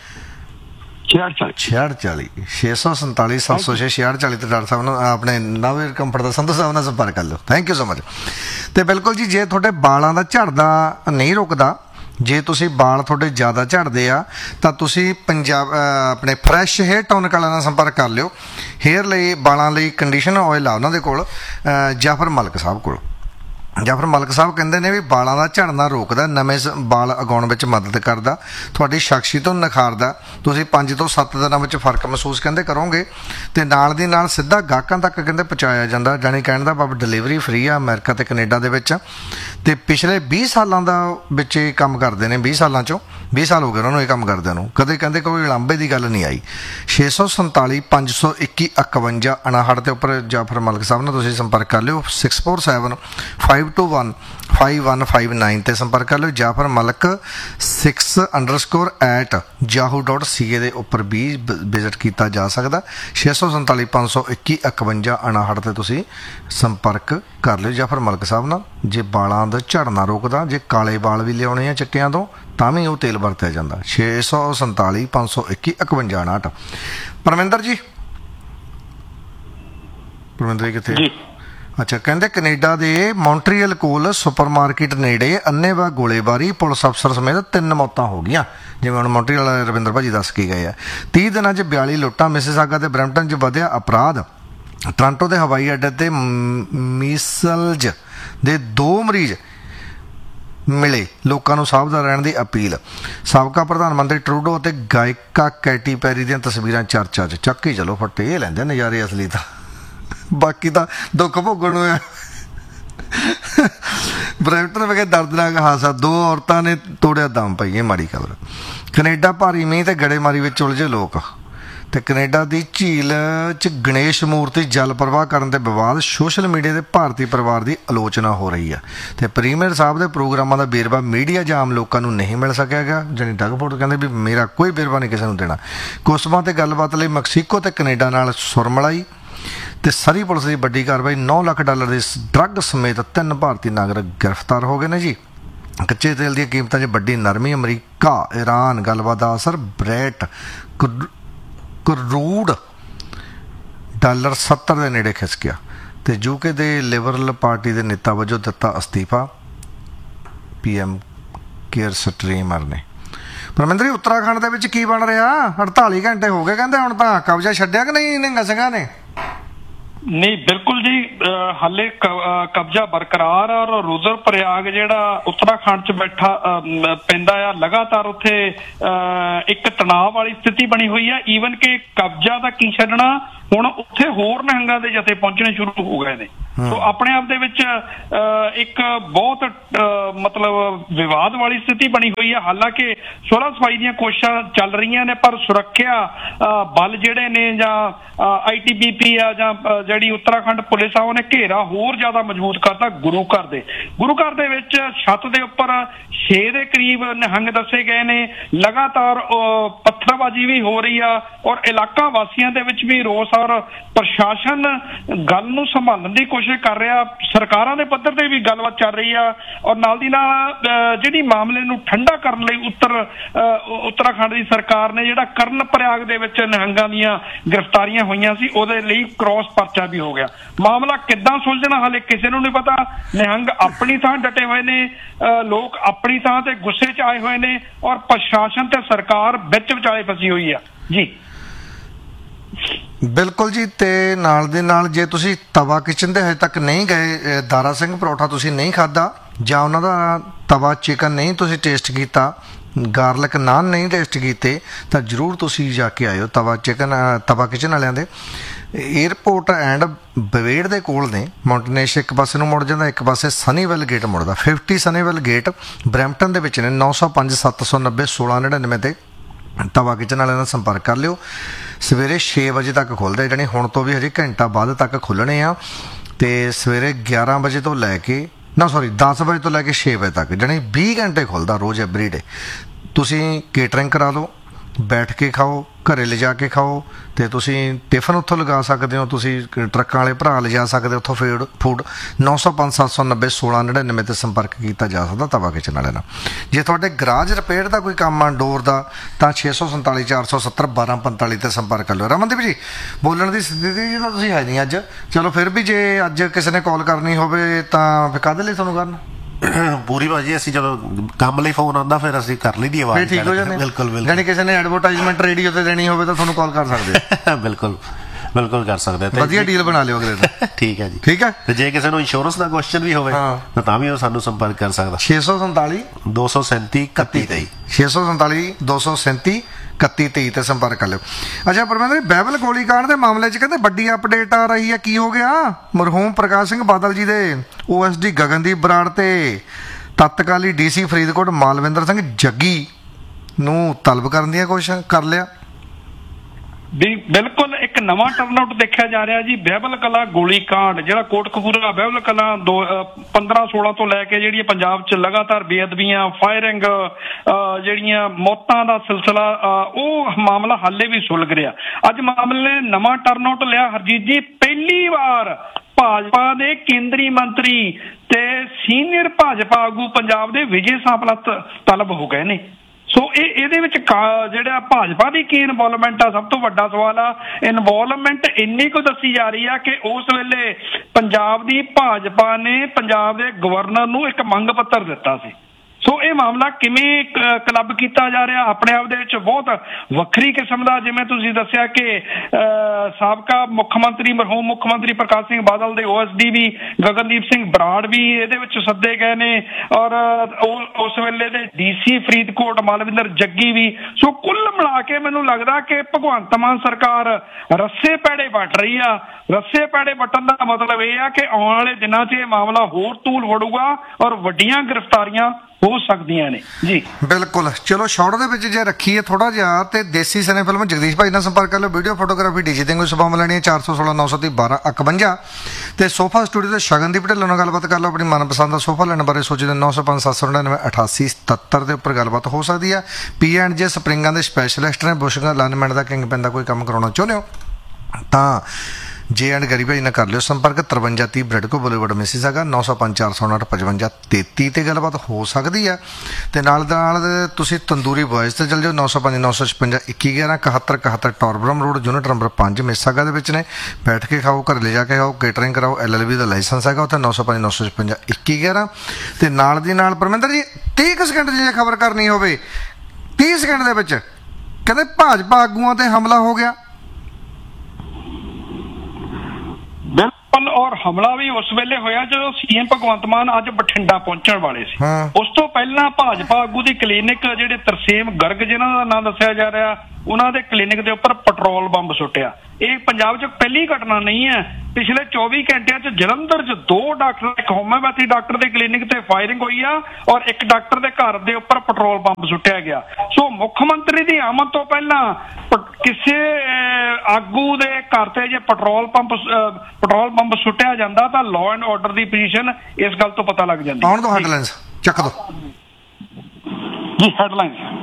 ਛਿਆਹਠ ਚਾਲੀ ਛੇ ਸੌ ਸੰਤਾਲੀ ਸੱਤ ਸੌ ਛੇ ਛਿਆਹਠ ਚਾਲੀ ਤੇ ਡਾਕਟਰ ਸਾਹਿਬ ਨੂੰ ਆਪਣੇ ਨਵੇਂ ਕੰਫਰਟ ਦਾ ਸੰਧੂ ਸਾਹਿਬ ਨਾਲ ਸੰਪਰਕ ਕਰ ਲਓ। Thank you so much. ਤੇ ਬਿਲਕੁਲ ਜੀ, ਜੇ ਤੁਹਾਡੇ ਬਾਲਾਂ ਦਾ ਝੜਦਾ ਨਹੀਂ ਰੁਕਦਾ, ਜੇ ਤੁਸੀਂ ਬਾਲ ਤੁਹਾਡੇ ਜ਼ਿਆਦਾ ਝੜਦੇ ਆ ਤਾਂ ਤੁਸੀਂ ਪੰਜਾਬ ਆਪਣੇ ਫਰੈਸ਼ ਹੇਅਰ ਟੋਨਿਕ ਵਾਲਿਆਂ ਨਾਲ ਸੰਪਰਕ ਕਰ ਲਿਓ। ਹੇਅਰ ਲਈ ਬਾਲਾਂ ਲਈ ਕੰਡੀਸ਼ਨਰ ਆਇਲ ਆ ਉਹਨਾਂ ਦੇ ਕੋਲ, ਜਾਫਰ ਮਲਕ ਸਾਹਿਬ ਕੋਲ। ਜਾਫਰ ਮਲਕ ਸਾਹਿਬ ਕਹਿੰਦੇ ਨੇ ਵੀ ਬਾਲਾਂ ਦਾ ਝੜਨਾ ਰੋਕਦਾ, ਨਵੇਂ ਬਾਲ ਉਗਾਉਣ ਵਿੱਚ ਮਦਦ ਕਰਦਾ, ਤੁਹਾਡੀ ਸ਼ਖਸੀਅਤ ਨੂੰ ਨਿਖਾਰਦਾ, ਤੁਸੀਂ ਪੰਜ ਤੋਂ ਸੱਤ ਦਿਨਾਂ ਵਿੱਚ ਫਰਕ ਮਹਿਸੂਸ ਕਹਿੰਦੇ ਕਰੋਗੇ। ਅਤੇ ਨਾਲ ਦੀ ਨਾਲ ਸਿੱਧਾ ਗਾਹਕਾਂ ਤੱਕ ਕਹਿੰਦੇ ਪਹੁੰਚਾਇਆ ਜਾਂਦਾ, ਜਾਣੀ ਕਹਿਣ ਦਾ ਭਾਵ ਡਿਲੀਵਰੀ ਫਰੀ ਆ ਅਮਰੀਕਾ ਅਤੇ ਕੈਨੇਡਾ ਦੇ ਵਿੱਚ। ਅਤੇ ਪਿਛਲੇ ਵੀਹ ਸਾਲਾਂ ਦਾ ਵਿੱਚ ਇਹ ਕੰਮ ਕਰਦੇ ਨੇ, ਵੀਹ ਸਾਲਾਂ 'ਚੋਂ ਵੀਹ ਸਾਲ ਹੋ ਗਏ ਉਹਨਾਂ ਨੂੰ ਇਹ ਕੰਮ ਕਰਦਿਆਂ ਨੂੰ, ਕਦੇ ਕਹਿੰਦੇ ਕੋਈ ਉਲਾਂਭੇ ਦੀ ਗੱਲ ਨਹੀਂ ਆਈ। ਛੇ ਸੌ ਸੰਤਾਲੀ ਪੰਜ ਸੌ ਇੱਕੀ ਇਕਵੰਜਾ ਉਣਾਹਠ ਦੇ ਉੱਪਰ ਜਾਫਰ ਮਲਕ ਸਾਹਿਬ ਨਾਲ ਤੁਸੀਂ ਸੰਪਰਕ ਕਰ ਲਿਓ। Six four seven five to one five one five nine 'ਤੇ ਸੰਪਰਕ ਕਰ ਲਿਓ। ਜਾਫਰ ਮਲਕ six under score at Yahoo dot ਸੀ ਏ ਦੇ ਉੱਪਰ ਵੀ ਵਿਜ਼ਿਟ ਕੀਤਾ ਜਾ ਸਕਦਾ। ਛੇ ਸੌ ਸੰਤਾਲੀ ਪੰਜ ਸੌ ਇੱਕੀ ਇਕਵੰਜਾ ਉਣਾਹਠ 'ਤੇ ਤੁਸੀਂ ਸੰਪਰਕ ਕਰ ਲਿਓ ਜਾਫਰ ਮਲਕ ਸਾਹਿਬ ਨਾਲ। ਜੇ ਬਾਲਾਂ ਦਾ ਝੜਨਾ ਰੋਕਦਾ, ਜੇ ਕਾਲੇ ਬਾਲ ਵੀ ਲਿਆਉਣੇ ਆ ਚਿੱਟਿਆਂ ਤੋਂ ਤਾਂ ਵੀ ਉਹ ਤੇਲ ਵਰਤਿਆ ਜਾਂਦਾ। ਛੇ ਸੌ ਸੰਤਾਲੀ ਪੰਜ ਸੌ ਇੱਕੀ ਇਕਵੰਜਾ ਉਣਾਹਠ। ਪਰਮਿੰਦਰ ਜੀ, ਪਰਮਿੰਦਰ ਜੀ ਕਿੱਥੇ? ਅੱਛਾ, ਕਹਿੰਦੇ ਕੈਨੇਡਾ ਦੇ ਮੌਂਟਰੀਅਲ ਕੋਲ ਸੁਪਰ ਮਾਰਕੀਟ ਨੇੜੇ ਅੰਨ੍ਹੇਵਾਹ ਗੋਲੀਬਾਰੀ, ਪੁਲਿਸ ਅਫਸਰ ਸਮੇਤ ਤਿੰਨ ਮੌਤਾਂ ਹੋ ਗਈਆਂ। ਜਿਵੇਂ ਹੁਣ ਮੌਂਟਰੀਅਲ ਵਾਲੇ ਰਵਿੰਦਰ ਭਾਜੀ ਦੱਸ ਕੇ ਗਏ ਆ। ਤੀਹ ਦਿਨਾਂ 'ਚ ਬਿਆਲੀ ਲੁੱਟਾਂ, ਮਿਸਿਸਾਗਾ ਤੇ ਬਰੈਂਪਟਨ 'ਚ ਵਧਿਆ ਅਪਰਾਧ। ਟੋਰਾਂਟੋ ਦੇ ਹਵਾਈ ਅੱਡੇ 'ਤੇ ਮੀਸਲਜ਼ ਦੇ ਦੋ ਮਰੀਜ਼ ਮਿਲੇ, ਲੋਕਾਂ ਨੂੰ ਸਾਵਧਾਨ ਰਹਿਣ ਦੀ ਅਪੀਲ। ਸਾਬਕਾ ਪ੍ਰਧਾਨ ਮੰਤਰੀ ਟਰੂਡੋ ਅਤੇ ਗਾਇਕਾ ਕੈਟੀ ਪੈਰੀ ਦੀਆਂ ਤਸਵੀਰਾਂ ਚਰਚਾ 'ਚ। ਚੱਕ ਹੀ ਚਲੋ ਫੱਟੇ, ਇਹ ਲੈਂਦੇ ਨਜ਼ਾਰੇ ਅਸਲੀ ਤਾਂ, ਬਾਕੀ ਤਾਂ ਦੁੱਖ ਭੋਗਣ ਨੂੰ ਹੈ। ਬਰੈਂਪਟਨ ਵਿਖੇ ਦਰਦਨਾਕ ਹਾਦਸਾ, ਦੋ ਔਰਤਾਂ ਨੇ ਤੋੜਿਆ ਦਮ, ਪਈ ਇਹ ਮਾੜੀ ਖਬਰ। ਕੈਨੇਡਾ ਭਾਰੀ ਮੀਂਹ ਤੇ ਗੜੇਮਾਰੀ ਵਿੱਚ ਉਲਝੇ ਲੋਕ। ਤੇ ਕੈਨੇਡਾ ਦੀ ਝੀਲ 'ਚ ਗਣੇਸ਼ ਮੂਰਤੀ ਜਲ ਪ੍ਰਵਾਹ ਕਰਨ ਦੇ ਵਿਵਾਦ, ਸੋਸ਼ਲ ਮੀਡੀਆ ਦੇ ਭਾਰਤੀ ਪਰਿਵਾਰ ਦੀ ਆਲੋਚਨਾ ਹੋ ਰਹੀ ਹੈ। ਤੇ ਪ੍ਰੀਮੀਅਰ ਸਾਹਿਬ ਦੇ ਪ੍ਰੋਗਰਾਮਾਂ ਦਾ ਵੇਰਵਾ ਮੀਡੀਆ ਜਾਂ ਆਮ ਲੋਕਾਂ ਨੂੰ ਨਹੀਂ ਮਿਲ ਸਕਿਆ ਗਿਆ। ਜਾਨੀ ਡਗਫੋਰਡ ਕਹਿੰਦੇ ਵੀ ਮੇਰਾ ਕੋਈ ਵੇਰਵਾ ਨਹੀਂ ਕਿਸੇ ਨੂੰ ਦੇਣਾ। ਕੋਸਮਾ ਤੇ ਗੱਲਬਾਤ ਲਈ ਮੈਕਸੀਕੋ ਤੇ ਕੈਨੇਡਾ ਨਾਲ ਸੁਰਮਲਾਈ। ਤੇ ਸਰੀ ਪੁਲਿਸ ਦੀ ਵੱਡੀ ਕਾਰਵਾਈ, ਨੌ ਲੱਖ ਡਾਲਰ ਦੇ ਡਰੱਗ ਸਮੇਤ ਤਿੰਨ ਭਾਰਤੀ ਨਾਗਰਿਕ ਗ੍ਰਿਫਤਾਰ ਹੋ ਗਏ ਨੇ ਜੀ। ਕੱਚੇ ਤੇਲ ਦੀਆਂ ਕੀਮਤਾਂ 'ਚ ਵੱਡੀ ਨਰਮੀ, ਅਮਰੀਕਾ ਇਰਾਨ ਗੱਲਬਾਤ ਦਾ ਅਸਰ, ਬ੍ਰੈਟ ਕਰੂਡ ਡਾਲਰ ਸੱਤਰ ਦੇ ਨੇੜੇ ਖਿਸਕ ਗਿਆ। ਤੇ ਯੂਕੇ ਦੇ ਲਿਬਰਲ ਪਾਰਟੀ ਦੇ ਨੇਤਾ ਵਜੋਂ ਦਿੱਤਾ ਅਸਤੀਫਾ ਪੀ ਐਮ ਕੇਅਰ ਸਟਰੀਮਰ ਨੇ। ਪਰਮਿੰਦਰ ਜੀ, ਉੱਤਰਾਖੰਡ ਦੇ ਵਿੱਚ ਕੀ ਬਣ ਰਿਹਾ? ਅੜਤਾਲੀ ਘੰਟੇ ਹੋ ਗਏ ਕਹਿੰਦੇ, ਹੁਣ ਤਾਂ ਕਬਜ਼ਾ ਛੱਡਿਆ ਕਿ ਨਹੀਂ ਨਿਹੰਗ ਸਿੰਘਾਂ ਨੇ? ਨਹੀਂ ਬਿਲਕੁਲ ਜੀ, ਹਾਲੇ ਕਬਜ਼ਾ ਬਰਕਰਾਰ ਆ ਔਰ ਰੁਦਰ ਪ੍ਰਯਾਗ ਜਿਹੜਾ ਉੱਤਰਾਖੰਡ ਚ ਬੈਠਾ ਪੈਂਦਾ ਆ, ਲਗਾਤਾਰ ਉੱਥੇ ਇੱਕ ਤਣਾਅ ਵਾਲੀ ਸਥਿਤੀ ਬਣੀ ਹੋਈ ਆ। ਈਵਨ ਕਿ ਕਬਜ਼ਾ ਦਾ ਕੀ ਛੱਡਣਾ, ਹੁਣ ਉੱਥੇ ਹੋਰ ਨਿਹੰਗਾਂ ਦੇ ਜਥੇ ਪਹੁੰਚਣੇ ਸ਼ੁਰੂ ਹੋ ਗਏ ਨੇ। ਸੋ ਆਪਣੇ ਆਪ ਦੇ ਵਿੱਚ ਇੱਕ ਬਹੁਤ ਮਤਲਬ ਵਿਵਾਦ ਵਾਲੀ ਸਥਿਤੀ ਬਣੀ ਹੋਈ ਹੈ। ਹਾਲਾਂਕਿ ਸੁਲਹ ਸਫਾਈ ਦੀਆਂ ਕੋਸ਼ਿਸ਼ਾਂ ਚੱਲ ਰਹੀਆਂ ਨੇ, ਪਰ ਸੁਰੱਖਿਆ ਬਲ ਜਿਹੜੇ ਨੇ ਜਾਂ ਆਈ ਟੀ ਬੀ ਪੀ ਆ ਜਾਂ ਜਿਹੜੀ ਉੱਤਰਾਖੰਡ ਪੁਲਿਸ ਆ, ਉਹਨੇ ਘੇਰਾ ਹੋਰ ਜ਼ਿਆਦਾ ਮਜ਼ਬੂਤ ਕਰਤਾ ਗੁਰੂ ਘਰ ਦੇ ਗੁਰੂ ਘਰ ਦੇ ਵਿੱਚ ਛੱਤ ਦੇ ਉੱਪਰ ਛੇ ਦੇ ਕਰੀਬ ਨਿਹੰਗ ਦੱਸੇ ਗਏ ਨੇ। ਲਗਾਤਾਰ ਪੱਥਰਬਾਜ਼ੀ ਵੀ ਹੋ ਰਹੀ ਆ ਔਰ ਇਲਾਕਾ ਵਾਸੀਆਂ ਦੇ ਵਿੱਚ ਵੀ ਰੋਸ ਔਰ ਪ੍ਰਸ਼ਾਸਨ ਗੱਲ ਨੂੰ ਸੰਭਾਲਣ ਦੀ ਕੋਸ਼ਿਸ਼ ਕਰ ਰਿਹਾ। ਸਰਕਾਰਾਂ ਦੇ ਪੱਧਰ ਤੇ ਵੀ ਗੱਲਬਾਤ ਚੱਲ ਰਹੀ ਆ ਔਰ ਨਾਲ ਦੀ ਨਾਲ ਜਿਹੜੀ ਮਾਮਲੇ ਨੂੰ ਠੰਡਾ ਕਰਨ ਲਈ ਉੱਤਰ ਉੱਤਰਾਖੰਡ ਦੀ ਸਰਕਾਰ ਨੇ ਜਿਹੜਾ ਕਰਨ ਪ੍ਰਯਾਗ ਦੇ ਵਿੱਚ ਨਿਹੰਗਾਂ ਦੀਆਂ ਗ੍ਰਿਫਤਾਰੀਆਂ ਹੋਈਆਂ ਸੀ, ਉਹਦੇ ਲਈ ਕ੍ਰਾਸ ਪਰਚਾ ਵੀ ਹੋ ਗਿਆ। ਮਾਮਲਾ ਕਿੱਦਾਂ ਸੁਲਝਣਾ ਹਾਲੇ ਕਿਸੇ ਨੂੰ ਨਹੀਂ ਪਤਾ। ਨਿਹੰਗ ਆਪਣੀ ਥਾਂ ਡਟੇ ਹੋਏ ਨੇ, ਲੋਕ ਆਪਣੀ ਥਾਂ ਤੇ ਗੁੱਸੇ 'ਚ ਆਏ ਹੋਏ ਨੇ ਔਰ ਪ੍ਰਸ਼ਾਸਨ ਤੇ ਸਰਕਾਰ ਵਿੱਚ ਵਿਚਾਲੇ ਫਸੀ ਹੋਈ ਆ ਜੀ। ਬਿਲਕੁਲ ਜੀ, ਤੇ ਨਾਲ ਦੇ ਨਾਲ ਜੇ ਤੁਸੀਂ ਤਵਾ ਕਿਚਨ ਦੇ ਹਜੇ ਤੱਕ ਨਹੀਂ ਗਏ, ਦਾਰਾ ਸਿੰਘ ਪਰੌਠਾ ਤੁਸੀਂ ਨਹੀਂ ਖਾਧਾ ਜਾਂ ਉਹਨਾਂ ਦਾ ਤਵਾ ਚਿਕਨ ਨਹੀਂ ਤੁਸੀਂ ਟੇਸਟ ਕੀਤਾ, ਗਾਰਲਿਕ ਨਾਨ ਨਹੀਂ ਟੇਸਟ ਕੀਤੇ, ਤਾਂ ਜ਼ਰੂਰ ਤੁਸੀਂ ਜਾ ਕੇ ਆਇਓ ਤਵਾ ਚਿਕਨ ਤਵਾ ਕਿਚਨ ਵਾਲਿਆਂ ਦੇ। ਏਅਰਪੋਰਟ ਐਂਡ ਬਵੇੜ ਦੇ ਕੋਲ ਨੇ। ਮਾਊਂਟਨੇਸ਼ ਇੱਕ ਪਾਸੇ ਨੂੰ ਮੁੜ ਜਾਂਦਾ, ਇੱਕ ਪਾਸੇ ਸਨੀਵੈਲ ਗੇਟ ਮੁੜਦਾ। ਫਿਫਟੀ ਸਨੀਵੈਲ ਗੇਟ ਬਰੈਂਪਟਨ ਦੇ ਵਿੱਚ ਨੇ। ਨੌ ਸੌ ਪੰਜ ਸੱਤ ਸੌ ਨੱਬੇ ਸੋਲਾਂ ਨੜਿਨਵੇਂ ਤੇ ਤਵਾ ਕਿਚਨ ਵਾਲਿਆਂ ਨਾਲ ਸੰਪਰਕ ਕਰ ਲਿਓ। ਸਵੇਰੇ ਛੇ ਵਜੇ ਤੱਕ ਖੁੱਲ੍ਹਦੇ, ਜਾਣੀ ਹੁਣ ਤੋਂ ਵੀ ਹਜੇ ਘੰਟਾ ਬਾਅਦ ਤੱਕ ਖੁੱਲ੍ਹਣੇ ਆ। ਅਤੇ ਸਵੇਰੇ ਗਿਆਰਾਂ ਵਜੇ ਤੋਂ ਲੈ ਕੇ ਨਾ ਸੌਰੀ ਦਸ ਵਜੇ ਤੋਂ ਲੈ ਕੇ ਛੇ ਵਜੇ ਤੱਕ, ਜਾਣੀ ਵੀਹ ਘੰਟੇ ਖੁੱਲ੍ਹਦਾ ਰੋਜ਼ ਐਵਰੀ ਡੇ। ਤੁਸੀਂ ਕੇਟਰਿੰਗ ਕਰਾ ਲਓ, ਬੈਠ ਕੇ ਖਾਓ, ਘਰੇ ਲਿਜਾ ਕੇ ਖਾਓ, ਅਤੇ ਤੁਸੀਂ ਟਿਫਨ ਉੱਥੋਂ ਲਗਾ ਸਕਦੇ ਹੋ। ਤੁਸੀਂ ਟਰੱਕਾਂ ਵਾਲੇ ਭਰਾ ਲਿਜਾ ਸਕਦੇ ਉੱਥੋਂ ਫੂਡ ਫੂਡ ਨੌ ਸੌ ਪੰਜ ਸੱਤ ਸੌ ਨੱਬੇ ਸੋਲਾਂ ਨੜਿਨਵੇਂ 'ਤੇ ਸੰਪਰਕ ਕੀਤਾ ਜਾ ਸਕਦਾ ਤਵਾ ਕਿਚਨ ਵਾਲੇ ਨਾਲ। ਜੇ ਤੁਹਾਡੇ ਗਰਾਜ ਰਿਪੇਅਰ ਦਾ ਕੋਈ ਕੰਮ ਆ ਡੋਰ ਦਾ, ਤਾਂ ਛੇ ਸੌ ਸੰਤਾਲੀ ਚਾਰ ਸੌ ਸੱਤਰ ਬਾਰਾਂ ਪੰਤਾਲੀ 'ਤੇ ਸੰਪਰਕ ਕਰ ਲਿਓ। ਰਮਨਦੀਪ ਜੀ, ਬੋਲਣ ਦੀ ਸਥਿਤੀ ਜੀ ਤਾਂ ਤੁਸੀਂ ਹੈ ਨਹੀਂ ਅੱਜ, ਚਲੋ ਫਿਰ ਵੀ ਜੇ ਅੱਜ ਕਿਸੇ ਨੇ ਕਾਲ ਕਰਨੀ ਹੋਵੇ ਤਾਂ ਫਿਰ ਕਾਹਦੇ ਲਈ ਤੁਹਾਨੂੰ ਕਰਨ? ਪੂਰੀ ਭਾਜੀ ਅਸੀਂ ਜਦੋਂ ਕੰਮ ਲਈ ਫੋਨ ਆਉਂਦਾ ਫਿਰ ਅਸੀਂ ਕਰ ਲਈ ਦੀ ਆਵਾਜ਼ ਠੀਕ ਹੋ ਜਾਂਦੇ। ਬਿਲਕੁਲ ਬਿਲਕੁਲ, ਜਾਣੀ ਕਿਸੇ ਨੇ ਐਡਵਰਟਾਈਜ਼ਮੈਂਟ ਰੇਡੀਓ ਤੇ ਦੇਣੀ ਹੋਵੇ ਤਾਂ ਤੁਹਾਨੂੰ ਕਾਲ ਕਰ ਸਕਦੇ। ਬਿਲਕੁਲ ਬਿਲਕੁਲ ਕਰ ਸਕਦੇ, ਵਧੀਆ ਡੀਲ ਬਣਾ ਲਿਓ ਅਗਲੇ ਦਾ। ਠੀਕ ਹੈ ਜੀ, ਠੀਕ ਹੈ। ਤੇ ਜੇ ਕਿਸੇ ਨੂੰ ਇੰਸ਼ੋਰੈਂਸ ਦਾ ਕੁਐਸਚਨ ਵੀ ਹੋਵੇ ਤਾਂ ਤਾਂ ਵੀ ਉਹ ਸਾਨੂੰ ਸੰਪਰਕ ਕਰ ਸਕਦਾ। ਛੇ ਸੌ ਸੰਤਾਲੀ ਦੋ ਸੌ ਸੈਂਤੀ ਇਕੱਤੀ ਤੇਈ ਛੇ ਸੌ ਸੰਤਾਲੀ ਦੋ ਸੌ ਸੈਂਤੀ ਇਕੱਤੀ ਤੇਈ ਤੇ ਸੰਪਰਕ ਕਰ ਲਿਓ। ਅੱਛਾ ਪਰਮਿੰਦਰ, ਬਾਈਬਲ ਗੋਲੀਕਾਂਡ ਦੇ ਮਾਮਲੇ 'ਚ ਕਹਿੰਦੇ ਵੱਡੀ ਅਪਡੇਟ ਆ ਰਹੀ ਹੈ, ਕੀ ਹੋ ਗਿਆ? ਮਰਹੂਮ ਪ੍ਰਕਾਸ਼ ਸਿੰਘ ਬਾਦਲ ਜੀ ਦੇ O S D Gagandeep Brar ਤੇ ਤਤਕਾਲੀ ਡੀ ਸੀ ਫਰੀਦਕੋਟ ਮਾਲਵਿੰਦਰ ਸਿੰਘ ਜੱਗੀ ਨੂੰ ਤਲਬ ਕਰਨ ਦੀਆਂ ਕੋਸ਼ਿਸ਼ਾਂ ਕਰ ਲਿਆ। ਵੀ ਬਿਲਕੁਲ ਇੱਕ ਨਵਾਂ ਟਰਨਆਊਟ ਦੇਖਿਆ ਜਾ ਰਿਹਾ ਜੀ। ਬਾਈਬਲ ਕਲਾ ਗੋਲੀਕਾਂਡ ਜਿਹੜਾ ਕੋਟਕਪੂਰਾ ਬਾਈਬਲ ਕਲਾ ਦੋ ਪੰਦਰਾਂ ਸੋਲਾਂ ਤੋਂ ਲੈ ਕੇ ਜਿਹੜੀਆਂ ਪੰਜਾਬ 'ਚ ਲਗਾਤਾਰ ਬੇਅਦਬੀਆਂ, ਫਾਇਰਿੰਗ, ਜਿਹੜੀਆਂ ਮੌਤਾਂ ਦਾ ਸਿਲਸਿਲਾ, ਉਹ ਮਾਮਲਾ ਹਾਲੇ ਵੀ ਸੁਲਗ ਰਿਹਾ। ਅੱਜ ਮਾਮਲੇ ਨੇ ਨਵਾਂ ਟਰਨਆਊਟ ਲਿਆ। ਹਰਜੀਤ ਜੀ, ਪਹਿਲੀ ਵਾਰ ਭਾਜਪਾ ਦੇ ਕੇਂਦਰੀ ਮੰਤਰੀ ਤੇ ਸੀਨੀਅਰ ਭਾਜਪਾ ਆਗੂ ਪੰਜਾਬ ਦੇ ਵਿਜੇ ਸਾਂਪਲਾ ਤਲਬ ਹੋ ਗਏ ਨੇ। ਸੋ ਇਹ ਇਹਦੇ ਵਿੱਚ ਜਿਹੜਾ ਭਾਜਪਾ ਦੀ ਕੀ ਇਨਵੋਲਵਮੈਂਟ ਆ, ਸਭ ਤੋਂ ਵੱਡਾ ਸਵਾਲ ਆ। ਇਨਵੋਲਵਮੈਂਟ ਇੰਨੀ ਕੁ ਦੱਸੀ ਜਾ ਰਹੀ ਆ ਕਿ ਉਸ ਵੇਲੇ ਪੰਜਾਬ ਦੀ ਭਾਜਪਾ ਨੇ ਪੰਜਾਬ ਦੇ ਗਵਰਨਰ ਨੂੰ ਇੱਕ ਮੰਗ ਪੱਤਰ ਦਿੱਤਾ ਸੀ। ਸੋ ਇਹ ਮਾਮਲਾ ਕਿਵੇਂ ਕਲੱਬ ਕੀਤਾ ਜਾ ਰਿਹਾ, ਆਪਣੇ ਆਪ ਦੇ ਵਿੱਚ ਬਹੁਤ ਵੱਖਰੀ ਕਿਸਮ ਦਾ। ਜਿਵੇਂ ਤੁਸੀਂ ਦੱਸਿਆ ਕਿ ਸਾਬਕਾ ਮੁੱਖ ਮੰਤਰੀ ਮਰਹੂਮ ਮੁੱਖ ਮੰਤਰੀ ਪ੍ਰਕਾਸ਼ ਸਿੰਘ ਬਾਦਲ ਦੇ ਓ ਐਸ ਡੀ ਵੀ ਗਗਨਦੀਪ ਸਿੰਘ ਬਰਾੜ ਵੀ ਇਹਦੇ ਵਿੱਚ ਸੱਦੇ ਗਏ ਨੇ ਔਰ ਉਸ ਵੇਲੇ ਦੇ ਡੀ ਸੀ ਫਰੀਦਕੋਟ ਮਾਲਵਿੰਦਰ ਜੱਗੀ ਵੀ। ਸੋ ਕੁੱਲ ਮਿਲਾ ਕੇ ਮੈਨੂੰ ਲੱਗਦਾ ਕਿ ਭਗਵੰਤ ਮਾਨ ਸਰਕਾਰ ਰੱਸੇ ਪੈੜੇ ਵੱਟ ਰਹੀ ਆ। ਰੱਸੇ ਪੈੜੇ ਵੱਟਣ ਦਾ ਮਤਲਬ ਇਹ ਆ ਕਿ ਆਉਣ ਵਾਲੇ ਦਿਨਾਂ 'ਚ ਇਹ ਮਾਮਲਾ ਹੋਰ ਤੂਲ ਫੜੂਗਾ ਔਰ ਵੱਡੀਆਂ ਗ੍ਰਿਫਤਾਰੀਆਂ ਹੋ ਸਕਦੀਆਂ ਨੇ ਜੀ। ਬਿਲਕੁਲ। ਚਲੋ ਸ਼ਾਰਟ ਦੇ ਵਿੱਚ ਜੇ ਰੱਖੀਏ ਥੋੜਾ ਜਿਹਾ, ਤੇ ਦੇਸੀ ਸਿਨੇ ਫਿਲਮ ਜਗਦੀਸ਼ ਭਾਈ ਨਾਲ ਸੰਪਰਕ ਕਰ ਲਓ। ਵੀਡੀਓ ਫੋਟੋਗ੍ਰਾਫੀ ਡੀ ਜੀ ਦੇ ਕੋਈ ਸਭਾਵਾਂ ਲੈਣੀ ਹੈ ਚਾਰ ਸੌ ਸੋਲਾਂ ਨੌ ਸੌ ਤੀਹ ਬਾਰਾਂ ਇਕਵੰਜਾ। ਤੇ ਸੋਫਾ ਸਟੂਡੀਓ ਦੇ ਸ਼ਗਨਦੀਪ ਢਿੱਲੋਂ ਨਾਲ ਗੱਲਬਾਤ ਕਰ ਲਓ। ਆਪਣੀ ਮਨਪਸੰਦ ਦਾ ਸੋਫਾ ਲੈਣ ਬਾਰੇ ਸੋਚਦੇ ਨੌ ਸੌ ਪੰਜ ਸੱਤ ਸੌ ਨੜਿਨਵੇਂ ਅਠਾਸੀ ਸਤੱਤਰ ਦੇ ਉੱਪਰ ਗੱਲਬਾਤ ਹੋ ਸਕਦੀ ਹੈ। ਪੀ ਐਂਡ ਜੇ ਸਪਰਿੰਗਾਂ ਦੇ ਸਪੈਸ਼ਲਿਸਟ ਨੇ। ਬੁਸ਼ਿੰਗ ਅਲਾਈਨਮੈਂਟ ਦਾ ਕਿੰਗ ਪੈਨ ਦਾ ਕੋਈ ਕੰਮ ਕਰਾਉਣਾ ਚਾਹੁੰਦੇ ਹੋ ਤਾਂ ਜੇ ਐਂਡ ਗਰੀ ਭਾਈ ਨਾਲ ਕਰ ਲਿਓ ਸੰਪਰਕ। ਤਰਵੰਜਾ ਤੀਹ ਬ੍ਰੈਡਕੋ ਬੋਲੀਵੁੱਡ ਮਿਸੀਸਾਗਾ ਨੌ ਸੌ ਪੰਜ ਚਾਰ ਸੌ ਉਣਾਹਠ ਪਚਵੰਜਾ ਤੇਤੀ 'ਤੇ ਗੱਲਬਾਤ ਹੋ ਸਕਦੀ ਹੈ। ਅਤੇ ਨਾਲ ਦੇ ਨਾਲ ਤੁਸੀਂ ਤੰਦੂਰੀ ਬੋਇਜ਼ 'ਤੇ ਚੱਲ ਜਾਓ ਨੌ ਸੌ ਪੰਜ ਨੌ ਸੌ ਛਪੰਜਾ ਇੱਕੀ ਗਿਆਰਾਂ ਇਕਹੱਤਰ ਇਕਹੱਤਰ ਟੌਰਬਰਮ ਰੋਡ ਯੂਨਿਟ ਨੰਬਰ ਪੰਜ ਮਿਸੀਸਾਗਾ ਦੇ ਵਿੱਚ ਨੇ। ਬੈਠ ਕੇ ਖਾਓ, ਘਰ ਲਿਜਾ ਕੇ ਖਾਓ, ਕੇਟਰਿੰਗ ਕਰਾਓ, ਐਲ ਐਲ ਬੀ ਦਾ ਲਾਇਸੈਂਸ ਹੈਗਾ ਉੱਥੇ। ਨੌ ਸੌ ਪੰਜ ਨੌ ਸੌ ਛਪੰਜਾ ਇੱਕੀ ਗਿਆਰਾਂ। ਅਤੇ ਨਾਲ ਦੀ ਨਾਲ ਪਰਮਿੰਦਰ ਜੀ ਤੀਹ ਕੁ ਸਕਿੰਟ ਜੇ ਖਬਰ ਕਰਨੀ ਹੋਵੇ, ਤੀਹ ਸਕਿੰਟ ਦੇ ਵਿੱਚ ਕਹਿੰਦੇ ਭਾਜਪਾ ਆਗੂਆਂ 'ਤੇ ਹਮਲਾ ਹੋ ਗਿਆ। ਸਵਾਲ ਔਰ ਹਮਲਾ ਵੀ ਉਸ ਵੇਲੇ ਹੋਇਆ ਜਦੋਂ ਸੀਐਮ ਭਗਵੰਤ ਮਾਨ ਅੱਜ ਬਠਿੰਡਾ ਪਹੁੰਚਣ ਵਾਲੇ ਸੀ। ਉਸ ਤੋਂ ਪਹਿਲਾਂ ਭਾਜਪਾ ਆਗੂ ਦੀ ਕਲੀਨਿਕ ਜਿਹੜੇ ਤਰਸੇਮ ਗਰਗ ਜਿਨ੍ਹਾਂ ਦਾ ਨਾਂ ਦੱਸਿਆ ਜਾ ਰਿਹਾ, ਉਹਨਾਂ ਦੇ ਕਲੀਨਿਕ ਦੇ ਉੱਪਰ ਪੈਟਰੋਲ ਬੰਬ ਸੁੱਟਿਆ। ਇਹ ਪੰਜਾਬ 'ਚ ਪਹਿਲੀ ਘਟਨਾ ਨਹੀਂ ਹੈ। ਪਿਛਲੇ ਚੌਵੀ ਘੰਟਿਆਂ 'ਚ ਜਲੰਧਰ 'ਚ ਦੋ ਡਾਕਟਰ, ਇੱਕ ਹੋਮਿਓਪੈਥੀ ਡਾਕਟਰ ਦੇ ਕਲੀਨਿਕ ਤੇ ਫਾਇਰਿੰਗ ਹੋਈ ਆ ਔਰ ਇੱਕ ਡਾਕਟਰ ਦੇ ਘਰ ਦੇ ਉੱਪਰ ਪੈਟਰੋਲ ਬੰਬ ਸੁੱਟਿਆ ਗਿਆ। ਸੋ ਮੁੱਖ ਮੰਤਰੀ ਦੀ ਆਮਦ ਤੋਂ ਪਹਿਲਾਂ ਕਿਸੇ ਆਗੂ ਦੇ ਘਰ ਤੇ ਜੇ ਪੈਟਰੋਲ ਪੰਪ ਪੈਟਰੋਲ ਬੰਬ ਸੁੱਟਿਆ ਜਾਂਦਾ ਤਾਂ law and order the position ਇਸ ਗੱਲ ਤੋਂ ਪਤਾ ਲੱਗ ਜਾਂਦੀ। ਆਉਣ ਤੋਂ ਹੈਡਲਾਈਨਸ ਚੱਕ ਦੋ ਜੀ। ਹੈਡਲਾਈਨਸ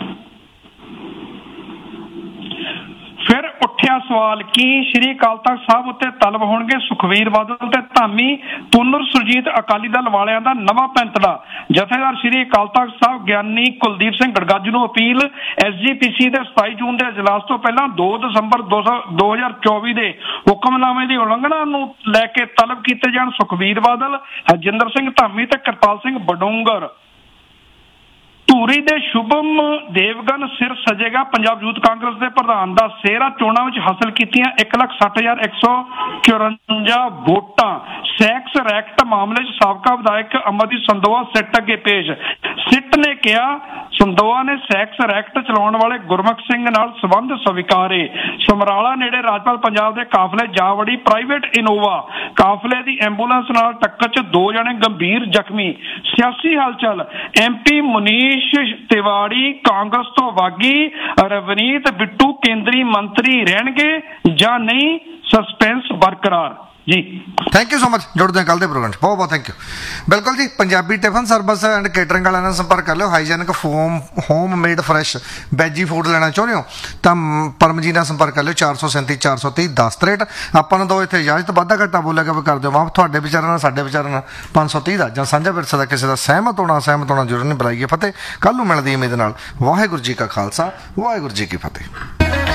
ਫਿਰ ਉੱਠਿਆ ਸਵਾਲ, ਕੀ ਸ਼੍ਰੀ ਅਕਾਲ ਤਖ਼ਤ ਸਾਹਿਬ ਉੱਤੇ ਤਲਬ ਹੋਣਗੇ ਸੁਖਵੀਰ ਬਾਦਲ ਤੇ ਧਾਮੀ? ਪੁਨਰ ਸੁਰਜੀਤ ਅਕਾਲੀ ਦਲ ਵਾਲਿਆਂ ਦਾ ਨਵਾਂ ਪੈਂਤੜਾ। ਜਥੇਦਾਰ ਸ਼੍ਰੀ ਅਕਾਲ ਤਖ਼ਤ ਸਾਹਿਬ ਗਿਆਨੀ ਕੁਲਦੀਪ ਸਿੰਘ ਗੜਗੱਜ ਨੂੰ ਅਪੀਲ, ਐਸਜੀਪੀਸੀ ਦੇ ਸਤਾਈ ਜੂਨ ਦੇ ਇਜਲਾਸ ਤੋਂ ਪਹਿਲਾਂ ਦੋ ਦਸੰਬਰ ਦੋ ਹਜ਼ਾਰ ਚੌਵੀ ਦੇ ਹੁਕਮਨਾਮੇ ਦੀ ਉਲੰਘਣਾ ਨੂੰ ਲੈ ਕੇ ਤਲਬ ਕੀਤੇ ਜਾਣ ਸੁਖਵੀਰ ਬਾਦਲ, ਹਰਜਿੰਦਰ ਸਿੰਘ ਧਾਮੀ ਤੇ ਕਰਪਾਲ ਸਿੰਘ ਬਡੂੰਗਰ। ਧੂਰੀ ਦੇ ਸ਼ੁਭਮ ਦੇਵਗਨ ਸਿਰ ਸਜੇਗਾ ਪੰਜਾਬ ਯੂਥ ਕਾਂਗਰਸ ਦੇ ਪ੍ਰਧਾਨ ਦਾ ਸਿਹਰਾ। ਚੋਣਾਂ ਵਿੱਚ ਹਾਸਲ ਕੀਤੀਆਂ ਇੱਕ ਲੱਖ ਸੱਠ ਹਜ਼ਾਰ ਇੱਕ ਸੌ ਚੁਰੰਜਾ ਵੋਟਾਂ। ਸੈਕਸ ਰੈਕਟ ਮਾਮਲੇ 'ਚ ਸਾਬਕਾ ਵਿਧਾਇਕ ਅਮਰਜੀਤ ਸੰਦੋਆ ਸਿੱਟ ਅੱਗੇ ਪੇਸ਼। ਸਿੱਟ ਨੇ ਕਿਹਾ ਸੰਦੋਆ ਨੇ ਸੈਕਸ ਰੈਕਟ ਚਲਾਉਣ ਵਾਲੇ ਗੁਰਮੁਖ ਸਿੰਘ ਨਾਲ ਸੰਬੰਧ ਸਵੀਕਾਰੇ। ਸਮਰਾਲਾ ਨੇੜੇ ਰਾਜਪਾਲ ਪੰਜਾਬ ਦੇ ਕਾਫਲੇ ਜਾ ਵੜੀ ਪ੍ਰਾਈਵੇਟ ਇਨੋਵਾ। ਕਾਫਲੇ ਦੀ ਐਂਬੂਲੈਂਸ ਨਾਲ ਟੱਕਰ 'ਚ ਦੋ ਜਣੇ ਗੰਭੀਰ ਜ਼ਖਮੀ। ਸਿਆਸੀ ਹਲਚਲ, ਐਮਪੀ ਮੁਨੀਸ਼ ਤਿਵਾੜੀ ਕਾਂਗਰਸ ਤੋਂ ਬਾਗੀ, ਰਵਨੀਤ ਬਿੱਟੂ ਕੇਂਦਰੀ ਮੰਤਰੀ ਰਹਿਣਗੇ ਜਾਂ ਨਹੀਂ, ਸਸਪੈਂਸ ਬਰਕਰਾਰ। ਜੀ ਥੈਂਕ ਯੂ ਸੋ ਮਚ। ਜੁੜਦੇ ਹਾਂ ਕੱਲ ਦੇ ਪ੍ਰੋਗਰਾਮ 'ਚ। ਬਹੁਤ ਬਹੁਤ ਥੈਂਕ ਯੂ। ਬਿਲਕੁਲ ਜੀ, Punjabi tiffin service and catering ਵਾਲਿਆਂ ਨਾਲ ਸੰਪਰਕ ਕਰ ਲਿਓ। Hygienic from home made fresh veggie food ਲੈਣਾ ਚਾਹੁੰਦੇ ਹੋ ਤਾਂ ਪਰਮ ਜੀ ਨਾਲ ਸੰਪਰਕ ਕਰ ਲਿਓ। ਚਾਰ ਸੌ ਸੈਂਤੀ ਚਾਰ ਸੌ ਤੀਹ ਦਸ ਤਰੇਟ। ਆਪਾਂ ਨੂੰ ਦੋ ਇੱਥੇ ਇਜਾਜ਼ਤ, ਵਾਧਾ ਘਾਟਾ ਬੋਲਿਆ ਕਿ ਕਰ ਦਿਓ ਮਾਫ। ਤੁਹਾਡੇ ਵਿਚਾਰਾਂ ਨਾਲ ਸਾਡੇ ਵਿਚਾਰਾਂ ਨਾਲ ਪੰਜ ਸੌ ਤੀਹ ਦਾ ਜਾਂ ਸਾਂਝਾ ਵਿਰਸਾ ਦਾ ਕਿਸੇ ਦਾ ਸਹਿਮਤ ਹੋਣਾ ਸਹਿਮਤ ਹੋਣਾ ਜ਼ਰੂਰ ਨਹੀਂ। ਬੁਲਾਈਏ ਫਤਿਹ। ਕੱਲ੍ਹ ਨੂੰ ਮਿਲਦੀ ਉਮੀਦ ਨਾਲ। ਵਾਹਿਗੁਰੂ ਜੀ ਕਾ ਖਾਲਸਾ, ਵਾਹਿਗੁਰੂ ਜੀ ਕੀ ਫਤਿਹ।